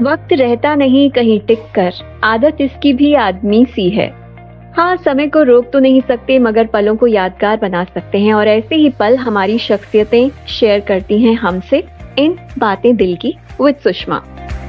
वक्त रहता नहीं कहीं टिक कर, आदत इसकी भी आदमी सी है। हाँ, समय को रोक तो नहीं सकते मगर पलों को यादगार बना सकते हैं, और ऐसे ही पल हमारी शख्सियतें शेयर करती हैं हमसे इन बातें दिल की विद सुषमा।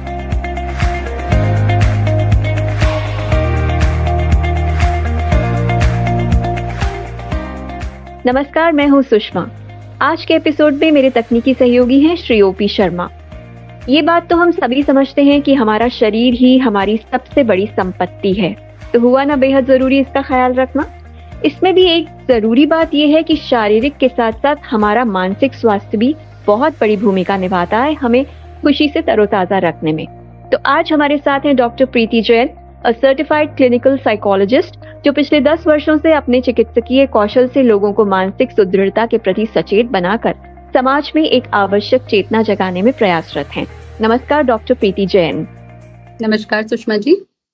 नमस्कार, मैं हूँ सुषमा। आज के एपिसोड में मेरे तकनीकी सहयोगी हैं श्री ओपी शर्मा। ये बात तो हम सभी समझते हैं कि हमारा शरीर ही हमारी सबसे बड़ी संपत्ति है, तो हुआ ना बेहद जरूरी इसका ख्याल रखना। इसमें भी एक जरूरी बात यह है कि शारीरिक के साथ साथ हमारा मानसिक स्वास्थ्य भी बहुत बड़ी भूमिका निभाता है हमें खुशी से तरोताजा रखने में। तो आज हमारे साथ हैं doctor Preeti Jain, a certified clinical psychologist, जो पिछले 10 वर्षों से अपने चिकित्सकीय कौशल से लोगों को मानसिक सुदृढ़ता के प्रति सचेत बनाकर समाज में एक आवश्यक चेतना जगाने में प्रयासरत हैं। नमस्कार डॉक्टर प्रीति जैन। नमस्कार सुषमा जी।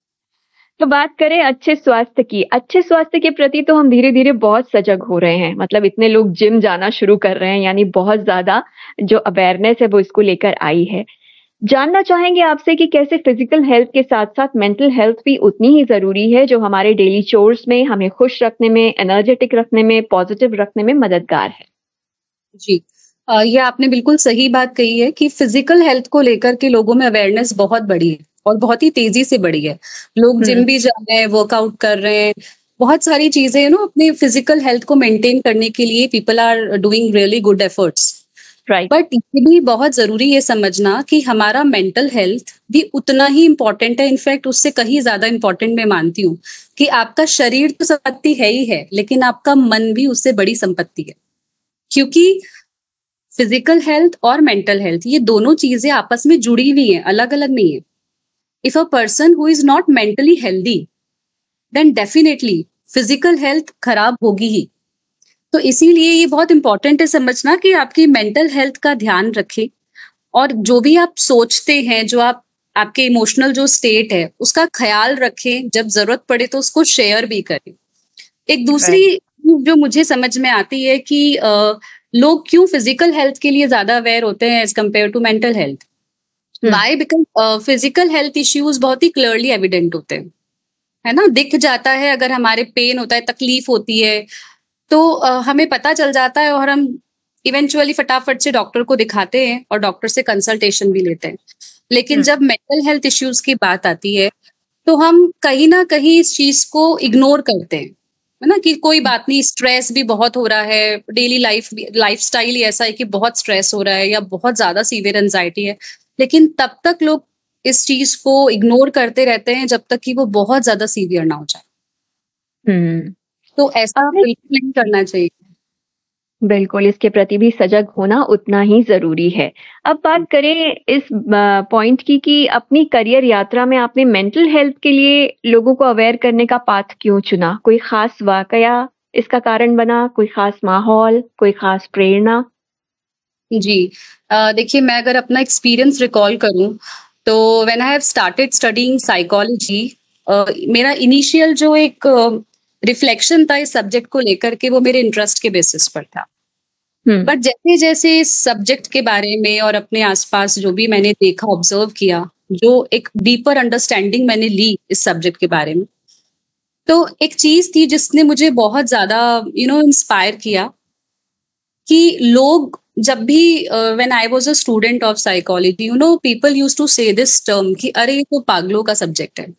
तो बात करें अच्छे स्वास्थ्य की। अच्छे स्वास्थ्य के प्रति तो हम धीरे धीरे बहुत सजग हो रहे हैं, मतलब इतने लोग जिम जाना शुरू कर रहे हैं, यानी बहुत ज्यादा जो अवेयरनेस है वो इसको लेकर आई है। जानना चाहेंगे आपसे कि कैसे फिजिकल हेल्थ के साथ साथ मेंटल हेल्थ भी उतनी ही जरूरी है, जो हमारे डेली चोर्स में हमें खुश रखने में, एनर्जेटिक रखने में, पॉजिटिव रखने में मददगार है। जी, ये आपने बिल्कुल सही बात कही है कि फिजिकल हेल्थ को लेकर के लोगों में अवेयरनेस बहुत बड़ी है और बहुत ही तेजी से बढ़ी है। लोग जिम भी जा रहे हैं, वर्कआउट कर रहे हैं, बहुत सारी चीजें अपने फिजिकल हेल्थ को मेंटेन करने के लिए people are doing really good efforts. Right. But ये भी बहुत जरूरी है समझना कि हमारा मेंटल हेल्थ भी उतना ही इम्पोर्टेंट है, इनफैक्ट उससे कहीं ज्यादा इम्पोर्टेंट मैं मानती हूँ कि आपका शरीर तो संपत्ति है ही है, लेकिन आपका मन भी उससे बड़ी संपत्ति है। क्योंकि फिजिकल हेल्थ और मेंटल हेल्थ ये दोनों चीजें आपस में जुड़ी हुई हैं, अलग अलग नहीं है। If a person who is not mentally healthy then definitely physical health खराब होगी ही। तो इसीलिए ये बहुत इंपॉर्टेंट है समझना कि आपकी मेंटल हेल्थ का ध्यान रखें, और जो भी आप सोचते हैं, जो आपके इमोशनल जो स्टेट है उसका ख्याल रखें, जब जरूरत पड़े तो उसको शेयर भी करें। एक दूसरी जो मुझे समझ में आती है कि लोग क्यों फिजिकल हेल्थ के लिए ज्यादा अवेयर होते हैं as compare to mental health. Y? Because physical health issues बहुत ही क्लियरली एविडेंट होते हैं, है ना, दिख जाता है। अगर हमारे पेन होता है, तकलीफ होती है, तो हमें पता चल जाता है और हम इवेंचुअली फटाफट से डॉक्टर को दिखाते हैं और डॉक्टर से कंसल्टेशन भी लेते हैं। लेकिन जब मेंटल हेल्थ इश्यूज की बात आती है तो हम कहीं ना कहीं इस चीज को इग्नोर करते हैं, है ना, कि कोई बात नहीं, स्ट्रेस भी बहुत हो रहा है, डेली लाइफस्टाइल ही ऐसा है कि बहुत स्ट्रेस हो रहा है या बहुत ज्यादा सीवियर एंजाइटी है। लेकिन तब तक लोग इस चीज को इग्नोर करते रहते हैं जब तक कि वो बहुत ज्यादा सीवियर ना हो जाए। तो ऐसा बिल्कुल नहीं करना चाहिए। बिल्कुल, इसके प्रति भी सजग होना उतना ही जरूरी है। अब बात करें इस पॉइंट की कि अपनी करियर यात्रा में आपने मेंटल हेल्थ के लिए लोगों को अवेयर करने का पाथ क्यों चुना? कोई खास वाकया इसका कारण बना, कोई खास माहौल, कोई खास प्रेरणा? जी, देखिए, मैं अगर अपना एक्सपीरियंस रिकॉल करूं तो when I have started studying psychology, मेरा इनिशियल जो एक रिफ्लेक्शन था इस सब्जेक्ट को लेकर के, वो मेरे इंटरेस्ट के बेसिस पर था। बट जैसे जैसे इस सब्जेक्ट के बारे में और अपने आसपास जो भी मैंने देखा, ऑब्जर्व किया, जो एक डीपर अंडरस्टैंडिंग मैंने ली इस सब्जेक्ट के बारे में, तो एक चीज थी जिसने मुझे बहुत ज्यादा इंस्पायर किया कि लोग जब भी when I was a student of psychology, people used to से दिस टर्म कि अरे ये तो पागलों का सब्जेक्ट है।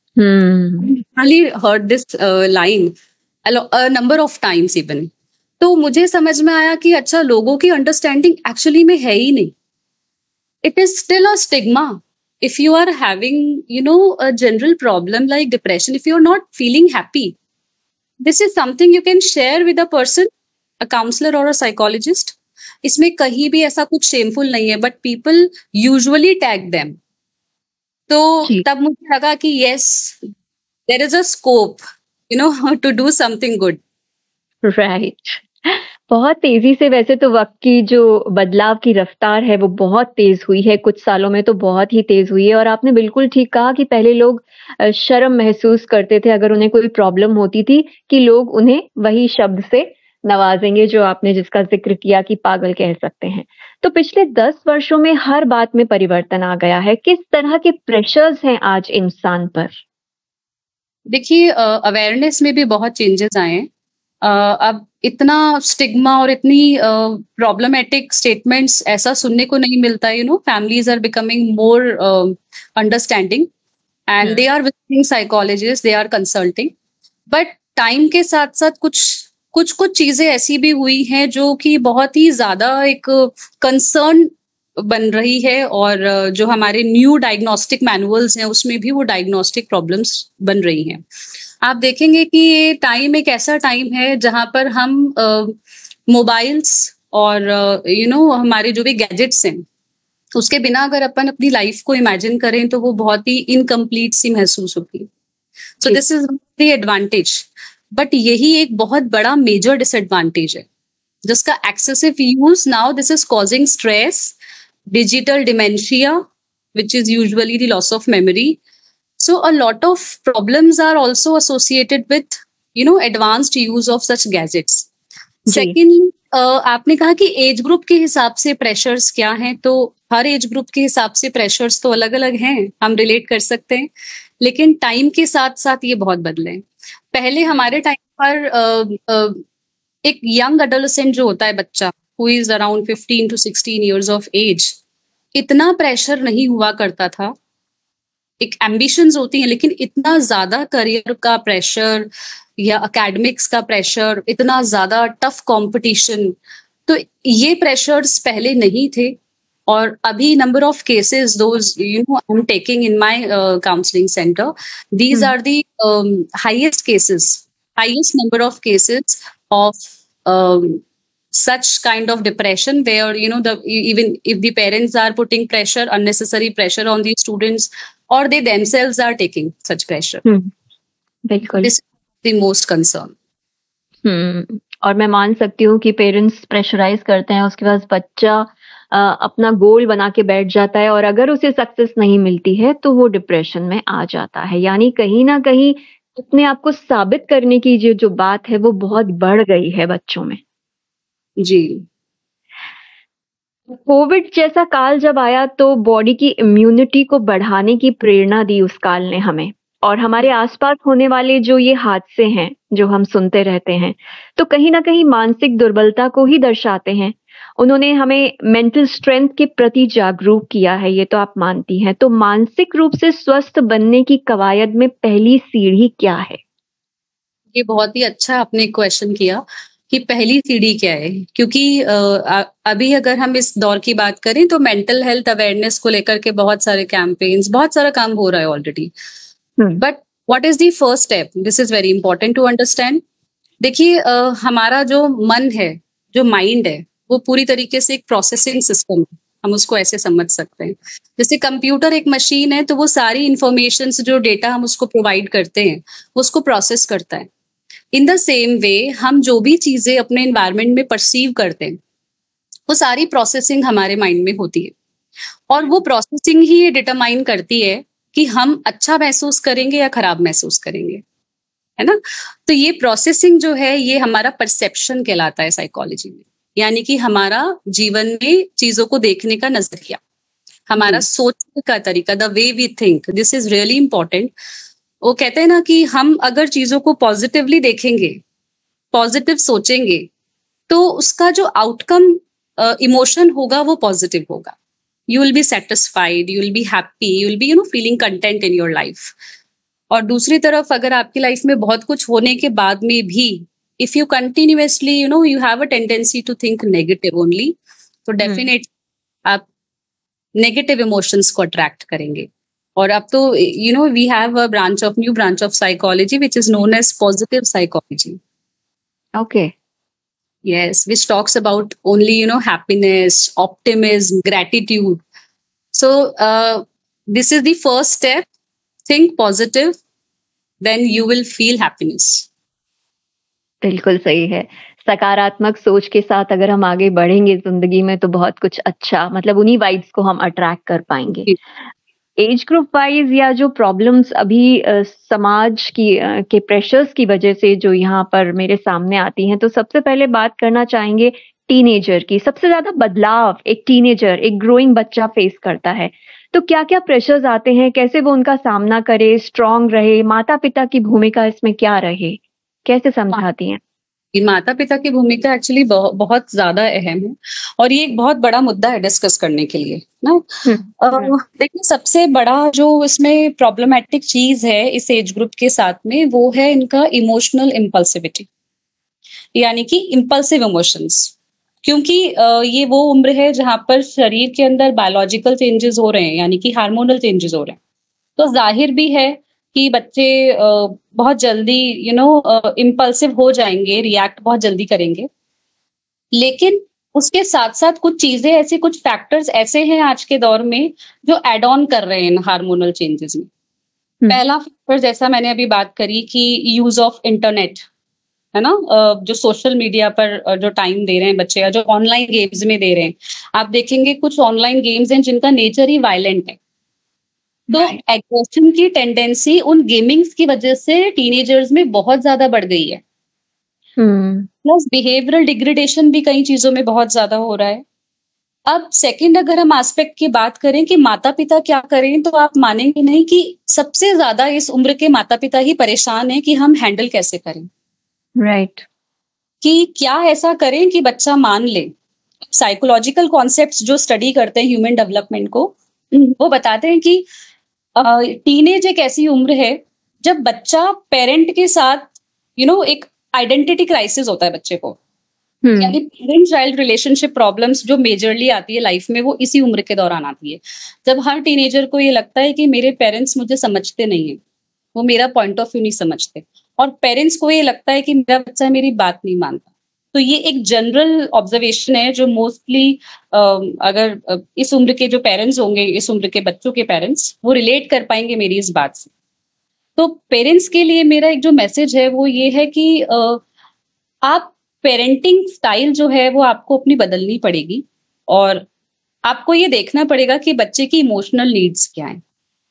really heard this line a number of times even. तो मुझे समझ में आया कि अच्छा, लोगों की अंडरस्टैंडिंग एक्चुअली में है ही नहीं। It is still a stigma. If you are having a general problem like depression, if you are not feeling happy, this is something you can share with a person, a counselor or a psychologist. इसमें कहीं भी ऐसा कुछ shameful नहीं है, but people usually tag them. तो तब मुझे लगा कि yes, there is a scope to do something good. Right. बहुत तेजी से, वैसे तो वक्त की जो बदलाव की रफ्तार है वो बहुत तेज हुई है, कुछ सालों में तो बहुत ही तेज हुई है। और आपने बिल्कुल ठीक कहा कि पहले लोग शर्म महसूस करते थे अगर उन्हें कोई प्रॉब्लम होती थी कि लोग उन्हें वही शब्द से नवाजेंगे जो आपने जिसका ज़िक्र किया कि पागल कह सकते हैं। तो पिछले 10 वर्षों में हर बात में परिवर्तन आ गया है। किस तरह के प्रेशर्स हैं आज इंसान पर? देखिए अवेयरनेस में भी बहुत चेंजेस आए हैं। अब इतना स्टिग्मा और इतनी प्रॉब्लमेटिक स्टेटमेंट्स ऐसा सुनने को नहीं मिलता है, families are becoming more understanding and they are visiting psychologist, they are consulting. But time के साथ साथ कुछ कुछ कुछ चीजें ऐसी भी हुई हैं जो कि बहुत ही ज्यादा एक कंसर्न बन रही है, और जो हमारे न्यू डायग्नोस्टिक मैनुअल्स हैं उसमें भी वो डायग्नोस्टिक प्रॉब्लम्स बन रही हैं। आप देखेंगे कि ये टाइम एक ऐसा टाइम है जहां पर हम मोबाइल्स और हमारे जो भी गैजेट्स हैं उसके बिना अगर अपन अपनी लाइफ को इमेजिन करें तो वो बहुत ही इनकम्प्लीट सी महसूस होती है। So this is the advantage, but यही एक बहुत बड़ा मेजर डिसएडवांटेज है जिसका excessive use now this is causing stress, digital dementia, which is usually the loss of memory. So a lot of problems are also associated with, advanced use of such gadgets. Second, आपने कहा कि age group के हिसाब से pressures क्या हैं, तो हर age group के हिसाब से प्रेशर्स तो अलग अलग हैं, हम रिलेट कर सकते हैं, लेकिन टाइम के साथ साथ ये बहुत बदले हैं। पहले हमारे टाइम पर एक यंग एडोलेसेंट जो होता है बच्चा, who is around 15 to 16 years of age, इतना प्रेशर नहीं हुआ करता था। एक एम्बिशंस होती हैं लेकिन इतना ज्यादा करियर का प्रेशर या एकेडमिक्स का प्रेशर, इतना ज्यादा टफ कंपटीशन, तो ये प्रेशर्स पहले नहीं थे। और अभी number of cases those I am taking in my counselling centre, these are the highest cases, highest number of cases of such kind of depression where even if the parents are putting pressure, unnecessary pressure on the students, or they themselves are taking such pressure. बिल्कुल, this is the most concern. और मैं मान सकती हूँ कि parents pressurise करते हैं, उसके बाद बच्चा अपना गोल बना के बैठ जाता है और अगर उसे सक्सेस नहीं मिलती है तो वो डिप्रेशन में आ जाता है। यानी कहीं ना कहीं अपने आप को साबित करने की जो बात है वो बहुत बढ़ गई है बच्चों में। जी, कोविड जैसा काल जब आया तो बॉडी की इम्यूनिटी को बढ़ाने की प्रेरणा दी उस काल ने हमें, और हमारे आसपास होने वाले जो ये हादसे हैं जो हम सुनते रहते हैं तो कहीं ना कहीं मानसिक दुर्बलता को ही दर्शाते हैं। उन्होंने हमें मेंटल स्ट्रेंथ के प्रति जागरूक किया है, ये तो आप मानती हैं। तो मानसिक रूप से स्वस्थ बनने की कवायद में पहली सीढ़ी क्या है? ये बहुत ही अच्छा आपने क्वेश्चन किया कि पहली सीढ़ी क्या है, क्योंकि अभी अगर हम इस दौर की बात करें तो मेंटल हेल्थ अवेयरनेस को लेकर के बहुत सारे कैंपेन्स, बहुत सारा काम हो रहा है already. But what is the first step, this is very important to understand. देखिए हमारा जो मन है, जो माइंड है, वो पूरी तरीके से एक प्रोसेसिंग सिस्टम है, हम उसको ऐसे समझ सकते हैं। जैसे कंप्यूटर एक मशीन है तो वो सारी इंफॉर्मेशन जो डेटा हम उसको प्रोवाइड करते हैं वो उसको प्रोसेस करता है। इन द सेम वे हम जो भी चीजें अपने एनवायरनमेंट में परसीव करते हैं वो सारी प्रोसेसिंग हमारे माइंड में होती है, और वो प्रोसेसिंग ही ये डिटरमाइन करती है कि हम अच्छा महसूस करेंगे या खराब महसूस करेंगे, है ना। तो ये प्रोसेसिंग जो है ये हमारा परसेप्शन कहलाता है साइकोलॉजी में, यानी कि हमारा जीवन में चीजों को देखने का नजरिया, हमारा सोचने का तरीका, the way we think, this is really important. वो कहते हैं ना कि हम अगर चीजों को पॉजिटिवली देखेंगे, पॉजिटिव सोचेंगे, तो उसका जो आउटकम इमोशन होगा वो पॉजिटिव होगा। You will be satisfied, you will be happy, you will be feeling content in your life. और दूसरी तरफ अगर आपकी लाइफ में बहुत कुछ होने के बाद में भी if you continuously you have a tendency to think negative only, तो डेफिनेटली आप नेगेटिव इमोशंस को अट्रैक्ट करेंगे। और अब तो we have a new branch of psychology which is known as positive psychology. Okay, yes, which talks about only happiness, optimism, gratitude. So this is the first step. Think positive, then you will feel happiness. बिल्कुल सही है। सकारात्मक सोच के साथ अगर हम आगे बढ़ेंगे जिंदगी में तो बहुत कुछ अच्छा, मतलब उन्हीं वाइब्स को हम अट्रैक्ट कर पाएंगे। एज ग्रुप वाइज या जो प्रॉब्लम्स अभी समाज की के प्रेशर्स की वजह से जो यहाँ पर मेरे सामने आती हैं, तो सबसे पहले बात करना चाहेंगे टीनेजर की। सबसे ज्यादा बदलाव एक टीनेजर, एक ग्रोइंग बच्चा फेस करता है, तो क्या-क्या प्रेशर्स आते हैं, कैसे वो उनका सामना करे, स्ट्रांग रहे, माता-पिता की भूमिका इसमें क्या रहे? कैसे समझाती हैं? माता पिता की भूमिका एक्चुअली बहुत ज्यादा अहम है और ये एक बहुत बड़ा मुद्दा है डिस्कस करने के लिए ना। देखिए, सबसे बड़ा जो इसमें प्रॉब्लमेटिक चीज है इस एज ग्रुप के साथ में, वो है इनका इमोशनल इम्पल्सिविटी, यानी कि इम्पल्सिव इमोशंस। क्योंकि ये वो उम्र है जहां पर शरीर के अंदर बायोलॉजिकल चेंजेस हो रहे हैं, यानी कि हार्मोनल चेंजेस हो रहे हैं। तो जाहिर भी है कि बच्चे बहुत जल्दी इम्पल्सिव हो जाएंगे, रिएक्ट बहुत जल्दी करेंगे। लेकिन उसके साथ साथ कुछ चीजें ऐसे, कुछ फैक्टर्स ऐसे हैं आज के दौर में जो एड ऑन कर रहे हैं हार्मोनल चेंजेस में। पहला फैक्टर, जैसा मैंने अभी बात करी कि यूज ऑफ इंटरनेट है ना, जो सोशल मीडिया पर जो टाइम दे रहे हैं बच्चे, या जो ऑनलाइन गेम्स में दे रहे हैं। आप देखेंगे कुछ ऑनलाइन गेम्स हैं जिनका नेचर ही वायलेंट है, तो एग्रेशन की टेंडेंसी उन गेमिंग्स की वजह से टीनेजर्स में बहुत ज्यादा बढ़ गई है। प्लस बिहेवियरल डिग्रेडेशन भी कई चीजों में बहुत ज्यादा हो रहा है। अब सेकंड, अगर हम एस्पेक्ट की बात करें कि माता पिता क्या करें, तो आप मानेंगे नहीं कि सबसे ज्यादा इस उम्र के माता पिता ही परेशान हैं कि हम हैंडल कैसे करें। राइट। कि क्या ऐसा करें कि बच्चा मान ले। साइकोलॉजिकल कॉन्सेप्ट्स जो स्टडी करते हैं ह्यूमन डेवलपमेंट को, वो बताते हैं कि टीनेज एक ऐसी उम्र है जब बच्चा पेरेंट के साथ एक आइडेंटिटी क्राइसिस होता है बच्चे को। यानी पेरेंट चाइल्ड रिलेशनशिप प्रॉब्लम्स जो मेजरली आती है लाइफ में, वो इसी उम्र के दौरान आती है, जब हर टीनेजर को ये लगता है कि मेरे पेरेंट्स मुझे समझते नहीं है, वो मेरा पॉइंट ऑफ व्यू नहीं समझते, और पेरेंट्स को ये लगता है कि मेरा बच्चा मेरी बात नहीं मानता। तो ये एक जनरल ऑब्जर्वेशन है जो मोस्टली अगर इस उम्र के जो पेरेंट्स होंगे, इस उम्र के बच्चों के पेरेंट्स, वो रिलेट कर पाएंगे मेरी इस बात से। तो पेरेंट्स के लिए मेरा एक जो मैसेज है वो ये है कि आप पेरेंटिंग स्टाइल जो है वो आपको अपनी बदलनी पड़ेगी, और आपको ये देखना पड़ेगा कि बच्चे की इमोशनल नीड्स क्या हैं।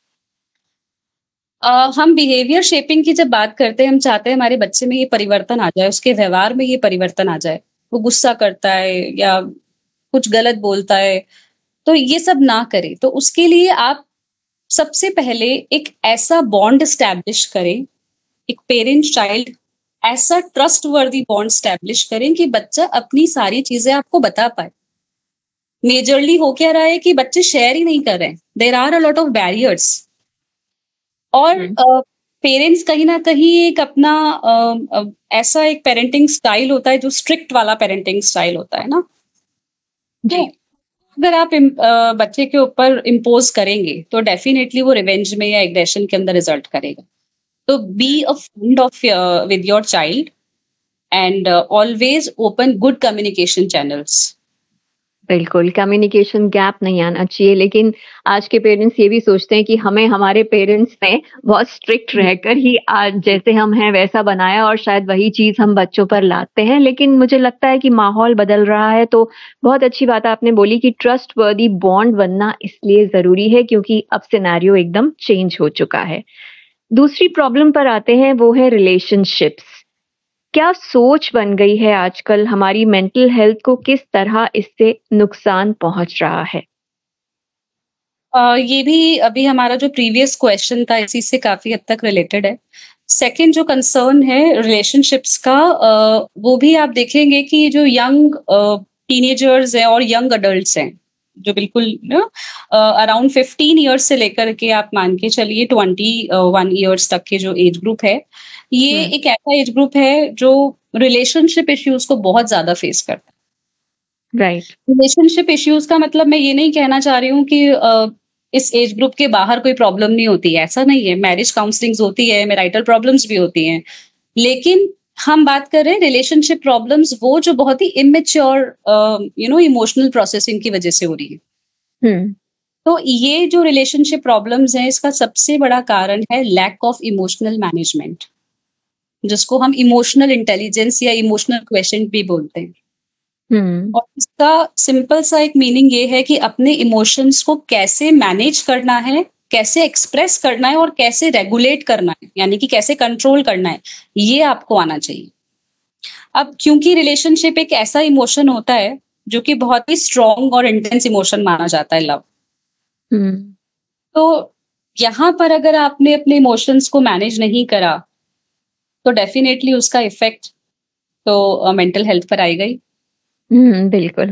हम बिहेवियर शेपिंग की जब बात करते हैं, हम चाहते हैं हमारे बच्चे में ये परिवर्तन आ जाए, उसके व्यवहार में ये परिवर्तन आ जाए, वो गुस्सा करता है या कुछ गलत बोलता है, तो ये सब ना करे। तो उसके लिए आप सबसे पहले एक ऐसा बॉन्ड स्टैब्लिश करें, एक पेरेंट चाइल्ड ऐसा ट्रस्ट वर्दी बॉन्ड स्टैब्लिश करें कि बच्चा अपनी सारी चीजें आपको बता पाए। मेजरली हो क्या रहा है कि बच्चे शेयर ही नहीं कर रहे हैं, there are a lot of barriers, और पेरेंट्स कहीं ना कहीं एक अपना ऐसा एक पेरेंटिंग स्टाइल होता है जो स्ट्रिक्ट वाला पेरेंटिंग स्टाइल होता है ना। जी। अगर आप बच्चे के ऊपर इम्पोज करेंगे तो डेफिनेटली वो रिवेंज में या एग्रेशन के अंदर रिजल्ट करेगा। तो be a friend of with your child and always open good communication channels. बिल्कुल, कम्युनिकेशन गैप नहीं आना चाहिए, लेकिन आज के पेरेंट्स ये भी सोचते हैं कि हमें हमारे पेरेंट्स ने बहुत स्ट्रिक्ट रहकर ही आज जैसे हम हैं वैसा बनाया, और शायद वही चीज़ हम बच्चों पर लाते हैं। लेकिन मुझे लगता है कि माहौल बदल रहा है, तो बहुत अच्छी बात आपने बोली कि ट्रस्टवर्दी बॉन्ड बनना इसलिए ज़रूरी है क्योंकि अब सिनेरियो एकदम चेंज हो चुका है। दूसरी प्रॉब्लम पर आते हैं, वो है रिलेशनशिप्स। क्या सोच बन गई है आजकल, हमारी मेंटल हेल्थ को किस तरह इससे नुकसान पहुंच रहा है? ये भी अभी हमारा जो प्रीवियस क्वेश्चन था इसी से काफी हद तक रिलेटेड है। सेकंड जो कंसर्न है रिलेशनशिप्स का, वो भी आप देखेंगे कि जो यंग टीनेजर्स हैं और यंग अडल्ट्स हैं, जो बिल्कुल अराउंड 15 ईयर्स से लेकर के आप मान के चलिए 21 ईयर्स तक के जो एज ग्रुप है, ये एक ऐसा एज ग्रुप है जो रिलेशनशिप इश्यूज को बहुत ज्यादा फेस करता है। राइट। रिलेशनशिप इश्यूज का मतलब मैं ये नहीं कहना चाह रही हूँ कि इस एज ग्रुप के बाहर कोई प्रॉब्लम नहीं होती है, ऐसा नहीं है। मैरिज काउंसलिंग्स होती है, मैरिटल प्रॉब्लम्स भी होती हैं, लेकिन हम बात कर रहे हैं रिलेशनशिप प्रॉब्लम्स वो जो बहुत ही इमेच्योर इमोशनल प्रोसेसिंग की वजह से हो रही है। तो ये जो रिलेशनशिप प्रॉब्लम्स हैं, इसका सबसे बड़ा कारण है लैक ऑफ इमोशनल मैनेजमेंट, जिसको हम इमोशनल इंटेलिजेंस या इमोशनल क्वेश्चन भी बोलते हैं। और इसका सिंपल सा एक मीनिंग ये है कि अपने इमोशंस को कैसे मैनेज करना है कैसे एक्सप्रेस करना है और कैसे रेगुलेट करना है, यानी कि कैसे कंट्रोल करना है, ये आपको आना चाहिए। अब क्योंकि रिलेशनशिप एक ऐसा इमोशन होता है जो कि बहुत ही स्ट्रॉन्ग और इंटेंस इमोशन माना जाता है, लव। हम्म। तो यहाँ पर अगर आपने अपने इमोशंस को मैनेज नहीं करा तो डेफिनेटली उसका इफेक्ट तो मेंटल हेल्थ पर आएगा ही। बिल्कुल।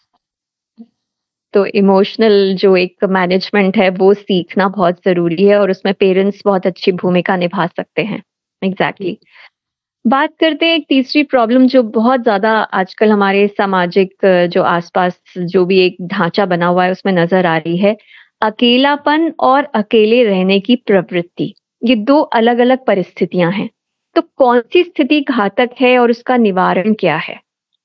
तो इमोशनल जो एक मैनेजमेंट है वो सीखना बहुत जरूरी है और उसमें पेरेंट्स बहुत अच्छी भूमिका निभा सकते हैं। एग्जैक्टली। बात करते हैं एक तीसरी प्रॉब्लम जो बहुत ज्यादा आजकल हमारे सामाजिक जो आसपास जो भी एक ढांचा बना हुआ है उसमें नजर आ रही है, अकेलापन और अकेले रहने की प्रवृत्ति। ये दो अलग अलग परिस्थितियां हैं, तो कौन सी स्थिति घातक है और उसका निवारण क्या है?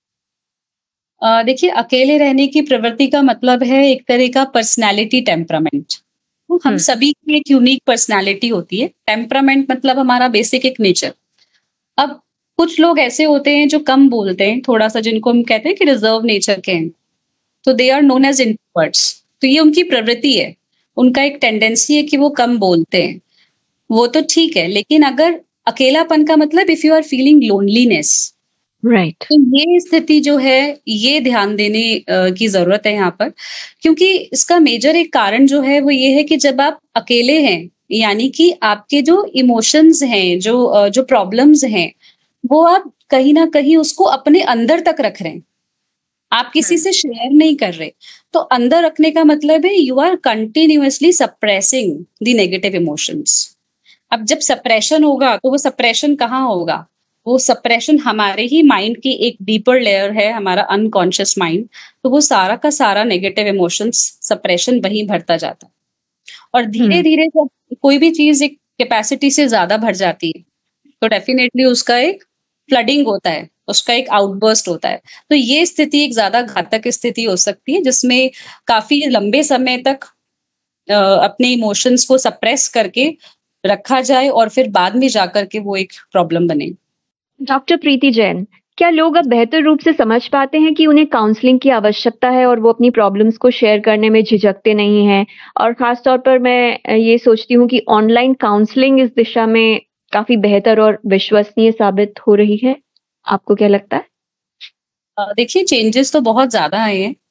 देखिए, अकेले रहने की प्रवृत्ति का मतलब है एक तरह का पर्सनैलिटी टेम्परामेंट। हम सभी की एक यूनिक पर्सनैलिटी होती है। टेम्परामेंट मतलब हमारा बेसिक एक नेचर। अब कुछ लोग ऐसे होते हैं जो कम बोलते हैं, थोड़ा सा जिनको हम कहते हैं कि रिजर्व नेचर के हैं, तो they are known as introverts. तो ये उनकी प्रवृत्ति है, उनका एक टेंडेंसी है कि वो कम बोलते हैं। वो तो ठीक है, लेकिन अगर अकेलापन का मतलब if you are feeling loneliness, right. तो ये स्थिति जो है ये ध्यान देने की जरूरत है यहाँ पर। क्योंकि इसका मेजर एक कारण जो है वो ये है कि जब आप अकेले हैं, यानी कि आपके जो इमोशंस हैं, जो प्रॉब्लम्स हैं, वो आप कहीं ना कहीं उसको अपने अंदर तक रख रहे हैं, आप किसी से शेयर नहीं कर रहे। तो अंदर रखने का मतलब है you are continuously suppressing the negative emotions. अब जब सप्रेशन होगा तो वो सप्रेशन कहाँ होगा? वो सप्रेशन हमारे ही माइंड की एक डीपर लेयर है, हमारा अनकॉन्शियस माइंड। तो वो सारा का सारा नेगेटिव इमोशंस सप्रेशन वहीं भरता जाता है। और धीरे धीरे जब कोई भी चीज एक कैपेसिटी से ज्यादा भर जाती है तो डेफिनेटली उसका एक फ्लडिंग होता है, उसका एक आउटबर्स्ट होता है। तो ये स्थिति एक ज्यादा घातक स्थिति हो सकती है जिसमें काफी लंबे समय तक अपने इमोशंस को सप्रेस करके रखा जाए और फिर बाद में जाकर के वो एक प्रॉब्लम बने। डॉक्टर प्रीति जैन, क्या लोग अब बेहतर रूप से समझ पाते हैं कि उन्हें काउंसलिंग की आवश्यकता है और वो अपनी प्रॉब्लम्स को शेयर करने में झिझकते नहीं हैं? और खास तौर पर मैं ये सोचती हूँ कि ऑनलाइन काउंसलिंग इस दिशा में काफी बेहतर और विश्वसनीय साबित हो रही है। आपको क्या लगता है? देखिए, चेंजेस तो बहुत ज्यादा आए हैं।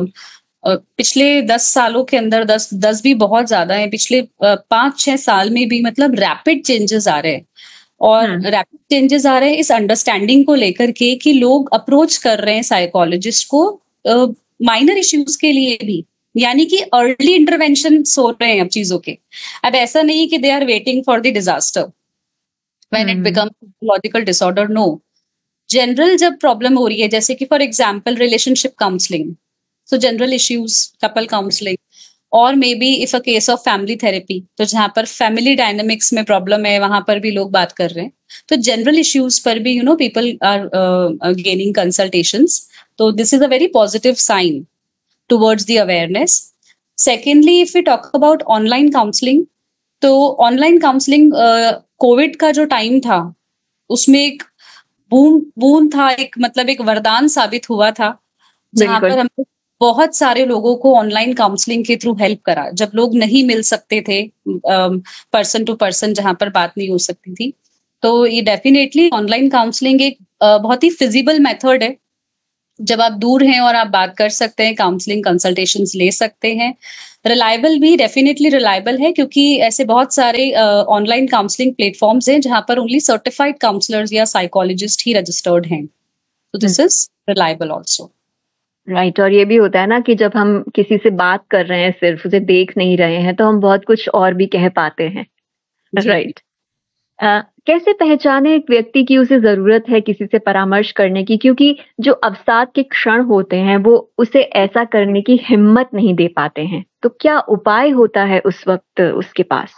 पिछले 10 सालों के अंदर, 10 भी बहुत ज्यादा है, पिछले 5-6 साल में भी मतलब रैपिड चेंजेस आ रहे हैं। और रैपिड चेंजेस आ रहे हैं इस अंडरस्टैंडिंग को लेकर के कि लोग अप्रोच कर रहे हैं साइकोलॉजिस्ट को माइनर इश्यूज के लिए भी, यानी कि अर्ली इंटरवेंशन हो रहे हैं अब चीजों के। अब ऐसा नहीं कि they are waiting for the disaster when it becomes psychological disorder. No, general जब प्रॉब्लम हो रही है, जैसे कि for example relationship counselling, so general issues, couple counselling, और may be if a case of family therapy, तो जहां पर फैमिली डायनेमिक्स में प्रॉब्लम है वहां पर भी लोग बात कर रहे हैं। तो जनरल इश्यूज पर भी पीपल आर गेनिंग कंसल्टेशंस। तो this is a very positive sign towards the awareness. Secondly, if we talk about online counselling, तो ऑनलाइन काउंसलिंग कोविड का जो टाइम था उसमें एक बूम था, एक मतलब एक वरदान साबित हुआ था, जहां पर हमने बहुत सारे लोगों को ऑनलाइन काउंसलिंग के थ्रू हेल्प करा। जब लोग नहीं मिल सकते थे पर्सन टू पर्सन, जहां पर बात नहीं हो सकती थी, तो ये डेफिनेटली ऑनलाइन काउंसलिंग एक बहुत ही फिजिबल मेथड है। जब आप दूर हैं और आप बात कर सकते हैं, काउंसलिंग कंसल्टेशंस ले सकते हैं। रिलायबल भी, डेफिनेटली रिलायबल है, क्योंकि ऐसे बहुत सारे ऑनलाइन काउंसलिंग प्लेटफॉर्म्स हैं जहां पर ओनली सर्टिफाइड काउंसलर्स या साइकोलॉजिस्ट ही रजिस्टर्ड हैं। तो this is reliable also. Right. और ये भी होता है ना कि जब हम किसी से बात कर रहे हैं, सिर्फ उसे देख नहीं रहे हैं, तो हम बहुत कुछ और भी कह पाते हैं। राइट। कैसे पहचाने एक व्यक्ति की उसे जरूरत है किसी से परामर्श करने की, क्योंकि जो अवसाद के क्षण होते हैं वो उसे ऐसा करने की हिम्मत नहीं दे पाते हैं, तो क्या उपाय होता है उस वक्त उसके पास?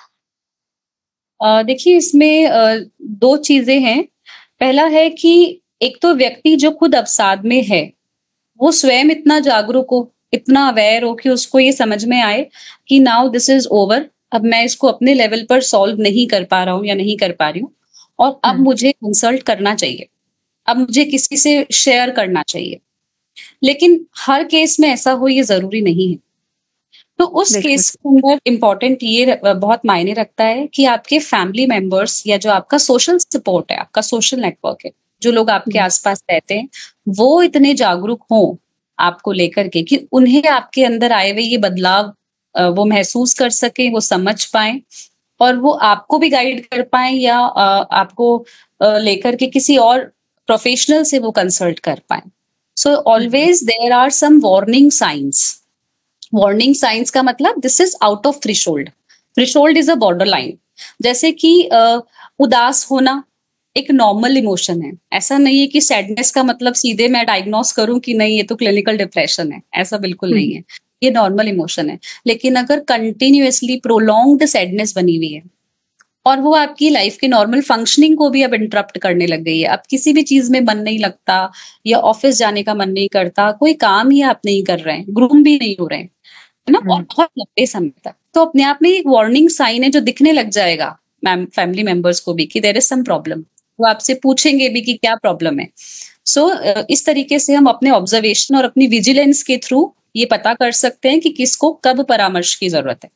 देखिए, इसमें दो चीजें हैं। पहला है कि एक तो व्यक्ति जो खुद अवसाद में है वो स्वयं इतना जागरूक हो, इतना अवेयर हो कि उसको ये समझ में आए कि नाउ दिस इज ओवर, अब मैं इसको अपने लेवल पर सॉल्व नहीं कर पा रहा हूँ या नहीं कर पा रही हूँ, और अब मुझे कंसल्ट करना चाहिए, अब मुझे किसी से शेयर करना चाहिए। लेकिन हर केस में ऐसा हो ये जरूरी नहीं है। तो उस बिल्कुल। केस के अंदर इम्पोर्टेंट ये बहुत मायने रखता है कि आपके फैमिली मेंबर्स या जो आपका सोशल सपोर्ट है, आपका सोशल नेटवर्क है, जो लोग आपके आसपास रहते हैं, वो इतने जागरूक हों आपको लेकर के कि उन्हें आपके अंदर आए हुए ये बदलाव वो महसूस कर सकें, वो समझ पाएं और वो आपको भी गाइड कर पाएं या आपको लेकर के किसी और प्रोफेशनल से वो कंसल्ट कर पाएं। So always there are some warning science. Warning science का मतलब this is out of threshold. Threshold is a border line. जैसे कि उदास होना एक नॉर्मल इमोशन है। ऐसा नहीं है कि सैडनेस का मतलब सीधे मैं डायग्नोस करूं कि नहीं ये तो क्लिनिकल डिप्रेशन है, ऐसा बिल्कुल नहीं है। ये नॉर्मल इमोशन है। लेकिन अगर कंटिन्यूअसली प्रोलॉन्ग्ड सैडनेस बनी हुई है और वो आपकी लाइफ की नॉर्मल फंक्शनिंग को भी अब इंटरप्ट करने लग गई है, अब किसी भी चीज में मन नहीं लगता या ऑफिस जाने का मन नहीं करता, कोई काम ही आप नहीं कर रहे हैं, ग्रूम भी नहीं हो रहे हैं, है ना, और बहुत लंबे समय तक, तो अपने आप में एक वार्निंग साइन है जो दिखने लग जाएगा मैम फैमिली मेंबर्स को भी कि देयर इज सम प्रॉब्लम। वो आपसे पूछेंगे भी कि क्या प्रॉब्लम है। सो इस तरीके से हम अपने ऑब्जर्वेशन और अपनी विजिलेंस के थ्रू ये पता कर सकते हैं कि किसको कब परामर्श की जरूरत है।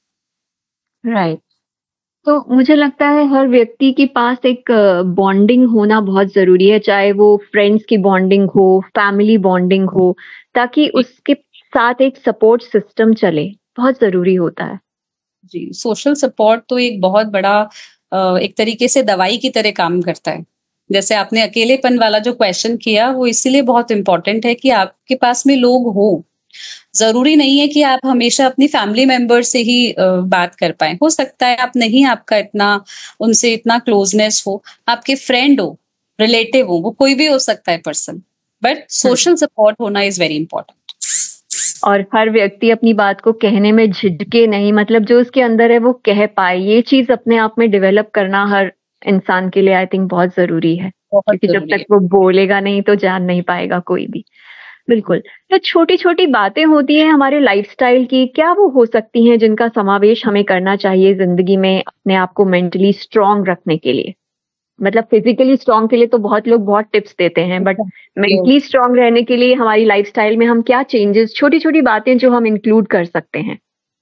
राइट। तो मुझे लगता है हर व्यक्ति के पास एक बॉन्डिंग होना बहुत ज़रूरी है, चाहे वो फ्रेंड्स की बॉन्डिंग हो, फैमिली बॉन्डिंग हो, ताकि उसके साथ एक सपोर्ट सिस्टम चले, बहुत ज़रूरी होता है। जी, सोशल सपोर्ट तो एक बहुत बड़ा एक तरीके से दवाई की तरह काम करता है। जैसे आपने अकेलेपन वाला जो क्वेश्चन किया वो इसीलिए बहुत इंपॉर्टेंट है कि आपके पास में लोग हो। जरूरी नहीं है कि आप हमेशा अपनी फैमिली मेंबर से ही बात कर पाए। हो सकता है आप नहीं, आपका इतना उनसे इतना क्लोजनेस हो, आपके फ्रेंड हो, रिलेटिव हो, वो कोई भी हो सकता है पर्सन, बट सोशल सपोर्ट होना इज वेरी इंपॉर्टेंट। और हर व्यक्ति अपनी बात को कहने में झिझके नहीं, मतलब जो उसके अंदर है वो कह पाए, ये चीज अपने आप में डेवलप करना हर इंसान के लिए आई थिंक बहुत जरूरी है, बहुत क्योंकि जब जरूरी तक है। वो बोलेगा नहीं तो जान नहीं पाएगा कोई भी। बिल्कुल। तो छोटी छोटी बातें होती हैं हमारे लाइफस्टाइल की, क्या वो हो सकती हैं जिनका समावेश हमें करना चाहिए जिंदगी में अपने आप को मेंटली स्ट्रांग रखने के लिए? मतलब फिजिकली स्ट्रांग के लिए तो बहुत लोग बहुत टिप्स देते हैं, बट मेंटली स्ट्रांग रहने के लिए हमारी लाइफस्टाइल में हम क्या चेंजेस, छोटी छोटी बातें जो हम इंक्लूड कर सकते हैं?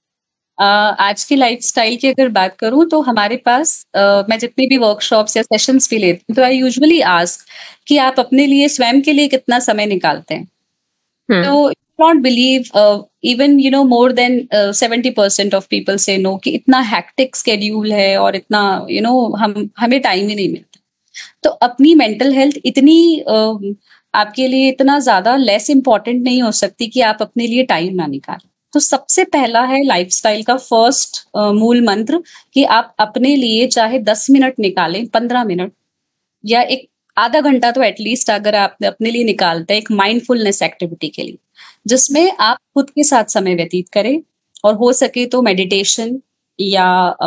आज की लाइफस्टाइल की अगर बात करूं तो हमारे पास मैं जितनी भी वर्कशॉप्स या सेशंस भी लेती हूँ तो आई यूजुअली आस्क कि आप अपने लिए स्वयं के लिए कितना समय निकालते हैं। तो not believe even you know more than 70% of people से नो कि इतना हैक्टिक स्केड्यूल है और इतना यू नो हमें टाइम ही नहीं मिलता। तो अपनी मेंटल हेल्थ इतनी आपके लिए इतना ज्यादा लेस इंपॉर्टेंट नहीं हो सकती कि आप अपने लिए टाइम ना निकालें। तो सबसे पहला है लाइफस्टाइल का फर्स्ट मूल मंत्र कि आप अपने लिए चाहे 10 मिनट निकालें, 15 मिनट या एक आधा घंटा तो एटलीस्ट अगर आप अपने लिए निकालते हैं एक माइंडफुलनेस एक्टिविटी के लिए, जिसमें आप खुद के साथ समय व्यतीत करें और हो सके तो मेडिटेशन या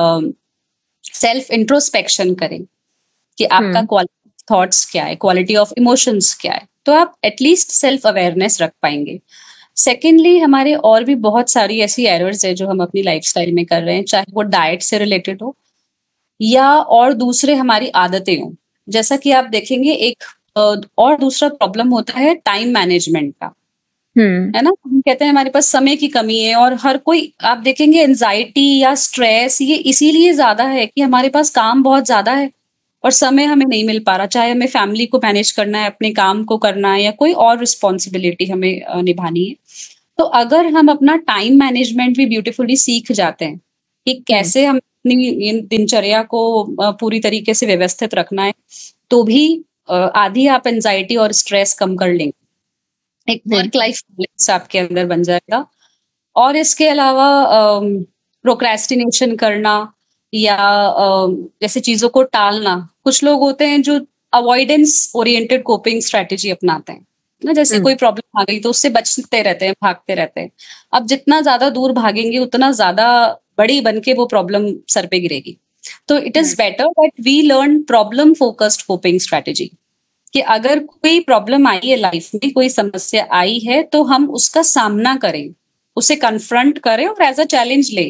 सेल्फ इंट्रोस्पेक्शन करें कि आपका क्वालिटी थॉट्स क्या है, क्वालिटी ऑफ इमोशंस क्या है, तो आप एटलीस्ट सेल्फ अवेयरनेस रख पाएंगे। सेकेंडली, हमारे और भी बहुत सारी ऐसी एरर्स है जो हम अपनी लाइफस्टाइल में कर रहे हैं, चाहे वो डाइट से रिलेटेड हो या और दूसरे हमारी आदतें हो। जैसा कि आप देखेंगे एक और दूसरा प्रॉब्लम होता है टाइम मैनेजमेंट का, है ना। हम कहते हैं हमारे पास समय की कमी है और हर कोई, आप देखेंगे एंजाइटी या स्ट्रेस ये इसीलिए ज्यादा है कि हमारे पास काम बहुत ज्यादा है और समय हमें नहीं मिल पा रहा, चाहे हमें फैमिली को मैनेज करना है, अपने काम को करना है या कोई और रिस्पॉन्सिबिलिटी हमें निभानी है। तो अगर हम अपना टाइम मैनेजमेंट भी ब्यूटीफुली सीख जाते हैं कि कैसे हम अपनी दिनचर्या को पूरी तरीके से व्यवस्थित रखना है, तो भी आधी आप एंजाइटी और स्ट्रेस कम कर लेंगे। एक वर्क लाइफ बैलेंस आपके अंदर बन जाएगा। और इसके अलावा प्रोक्रेस्टिनेशन करना या जैसे चीजों को टालना, कुछ लोग होते हैं जो अवॉइडेंस ओरिएंटेड कोपिंग स्ट्रेटेजी अपनाते हैं ना, जैसे कोई प्रॉब्लम आ गई तो उससे बचते रहते हैं, भागते रहते हैं। अब जितना ज्यादा दूर भागेंगे उतना ज्यादा बड़ी बन के वो प्रॉब्लम सर पे गिरेगी। तो it is better that we learn problem focused coping strategy कि अगर कोई प्रॉब्लम आई है लाइफ में, कोई समस्या आई है, तो हम उसका सामना करें, उसे कन्फ्रंट करें और एज अ चैलेंज ले,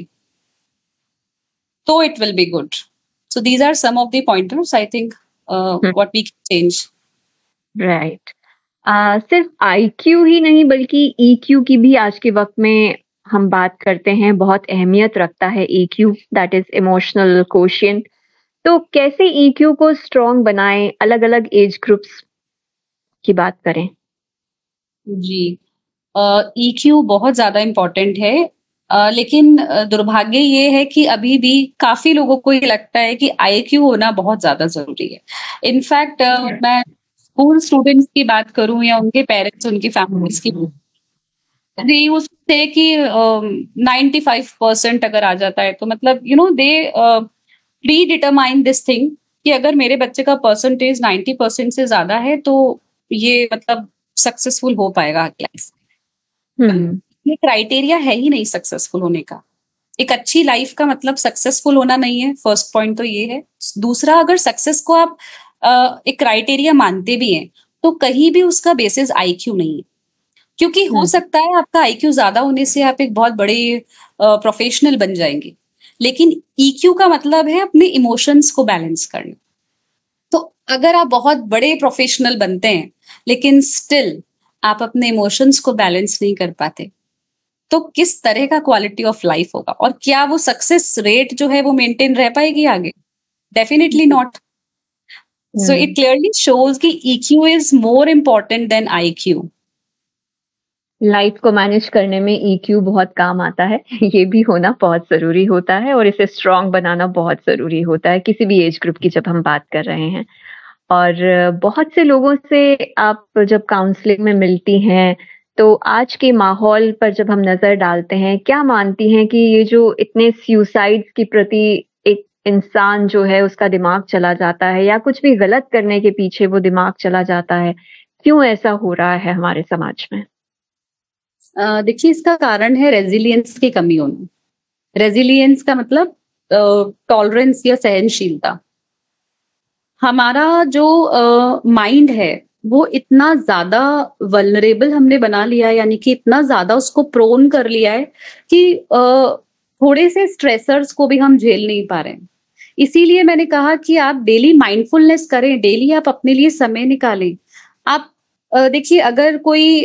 तो it will be good. So these are some of the pointers I think what we can change. Right. सिर्फ आईक्यू ही नहीं बल्कि ईक्यू की भी आज के वक्त में हम बात करते हैं बहुत अहमियत रखता है EQ, that is emotional quotient. तो कैसे EQ को स्ट्रॉन्ग बनाएं, अलग अलग एज ग्रुप्स की बात करें? जी। ईक्यू बहुत ज्यादा इम्पोर्टेंट है। लेकिन दुर्भाग्य ये है कि अभी भी काफी लोगों को ये लगता है कि आईक्यू होना बहुत ज्यादा जरूरी है। इनफैक्ट मैं स्कूल स्टूडेंट्स की बात करूं या उनके पेरेंट्स, उनकी फैमिलीज की, दे यूज्ड टू से कि 95% अगर आ जाता है तो मतलब दे प्री डिटरमाइन दिस थिंग कि अगर मेरे बच्चे का परसेंटेज 90% से ज्यादा है तो ये मतलब सक्सेसफुल हो पाएगा लाइफ। हम्म। ये क्राइटेरिया है ही नहीं सक्सेसफुल होने का। एक अच्छी लाइफ का मतलब सक्सेसफुल होना नहीं है, फर्स्ट पॉइंट तो ये है। दूसरा, अगर सक्सेस को आप एक क्राइटेरिया मानते भी हैं तो कहीं भी उसका बेसिस आईक्यू नहीं है, क्योंकि हो सकता है आपका आईक्यू ज्यादा होने से आप एक बहुत बड़े प्रोफेशनल बन जाएंगे, लेकिन ईक्यू का मतलब है अपने इमोशंस को बैलेंस करना। तो अगर आप बहुत बड़े प्रोफेशनल बनते हैं लेकिन स्टिल आप अपने इमोशंस को बैलेंस नहीं कर पाते, तो किस तरह का क्वालिटी ऑफ लाइफ होगा, और क्या वो सक्सेस रेट जो है वो मेंटेन रह पाएगी आगे? Definitely not. So it clearly shows कि EQ is more important then IQ। Life को मैनेज करने में EQ बहुत काम आता है। ये भी होना बहुत जरूरी होता है और इसे स्ट्रॉन्ग बनाना बहुत जरूरी होता है किसी भी एज ग्रुप की जब हम बात कर रहे हैं। और बहुत से लोगों से आप जब काउंसलिंग में मिलती हैं तो आज के माहौल पर जब हम नजर डालते हैं, क्या मानती हैं कि ये जो इतने सुसाइड्स की प्रति एक इंसान जो है उसका दिमाग चला जाता है या कुछ भी गलत करने के पीछे वो दिमाग चला जाता है, क्यों ऐसा हो रहा है हमारे समाज में? देखिए, इसका कारण है रेजिलियंस की कमी होना। रेजिलियंस का मतलब टॉलरेंस या सहनशीलता। हमारा जो माइंड है वो इतना ज्यादा वल्नरेबल हमने बना लिया है, यानी कि इतना ज्यादा उसको प्रोन कर लिया है कि थोड़े से स्ट्रेसर्स को भी हम झेल नहीं पा रहे हैं। इसीलिए मैंने कहा कि आप डेली माइंडफुलनेस करें, डेली आप अपने लिए समय निकालें। आप देखिए, अगर कोई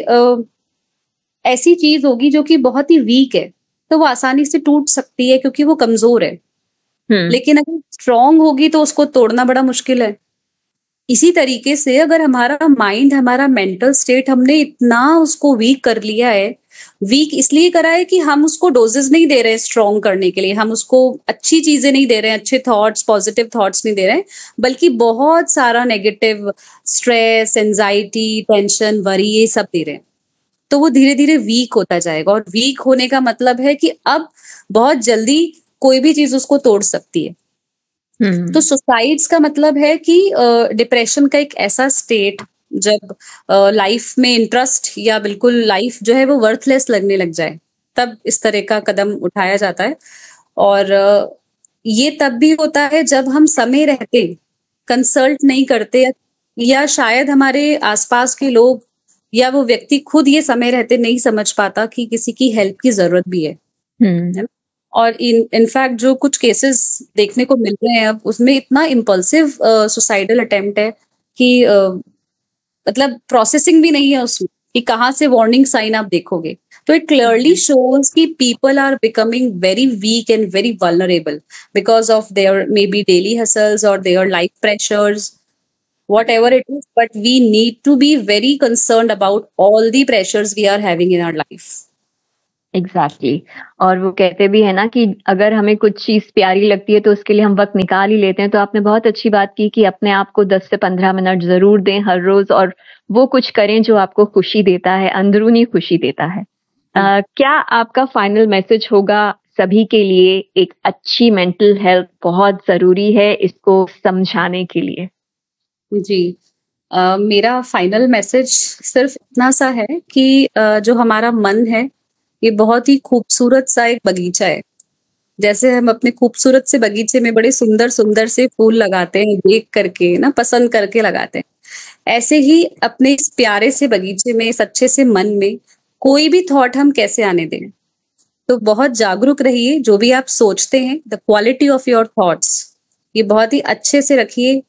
ऐसी चीज होगी जो कि बहुत ही वीक है तो वो आसानी से टूट सकती है क्योंकि वो कमजोर है, लेकिन अगर स्ट्रांग होगी तो उसको तोड़ना बड़ा मुश्किल है। इसी तरीके से अगर हमारा माइंड, हमारा मेंटल स्टेट हमने इतना उसको वीक कर लिया है, वीक इसलिए करा है कि हम उसको डोजेस नहीं दे रहे हैं स्ट्रॉन्ग करने के लिए, हम उसको अच्छी चीजें नहीं दे रहे हैं, अच्छे थॉट्स, पॉजिटिव थॉट्स नहीं दे रहे हैं, बल्कि बहुत सारा negative stress, anxiety, tension, worry, ये सब दे रहे हैं। तो वो धीरे धीरे वीक होता जाएगा, और वीक होने का मतलब है कि अब बहुत जल्दी कोई भी चीज उसको तोड़ सकती है। तो सुसाइड्स का मतलब है कि डिप्रेशन का एक ऐसा स्टेट जब लाइफ में इंटरेस्ट या बिल्कुल लाइफ जो है वो वर्थलेस लगने लग जाए, तब इस तरह का कदम उठाया जाता है। और ये तब भी होता है जब हम समय रहते कंसल्ट नहीं करते, या शायद हमारे आसपास के लोग या वो व्यक्ति खुद ये समय रहते नहीं समझ पाता कि किसी की हेल्प की जरूरत भी है ना? और इनफैक्ट जो कुछ केसेस देखने को मिल रहे हैं अब, उसमें इतना इम्पल्सिव सुसाइडल अटेम्प्ट है कि मतलब प्रोसेसिंग भी नहीं है उसमें कि कहाँ से वार्निंग साइन आप देखोगे। तो इट क्लियरली शोज कि people are becoming very weak and very vulnerable because of there may be daily hustles और their life pressures, whatever it is, but we need to be very concerned about all the pressures we are having in our life. Exactly और वो कहते भी है ना कि अगर हमें कुछ चीज प्यारी लगती है तो उसके लिए हम वक्त निकाल ही लेते हैं। तो आपने बहुत अच्छी बात की कि अपने आप को 10 से 15 मिनट जरूर दें हर रोज, और वो कुछ करें जो आपको खुशी देता है, अंदरूनी खुशी देता है। क्या आपका फाइनल मैसेज होगा सभी के लिए? एक अच्छी मेंटल हेल्थ बहुत जरूरी है, इसको समझाने के लिए। जी, मेरा फाइनल मैसेज सिर्फ इतना सा है कि जो हमारा मन है ये बहुत ही खूबसूरत सा एक बगीचा है। जैसे हम अपने खूबसूरत से बगीचे में बड़े सुंदर सुंदर से फूल लगाते हैं, देख करके ना, पसंद करके लगाते हैं, ऐसे ही अपने इस प्यारे से बगीचे में, इस अच्छे से मन में कोई भी थॉट हम कैसे आने दें। तो बहुत जागरूक रहिए, जो भी आप सोचते हैं, the quality of your thoughts, ये बहुत ही अच्छे से रखिए।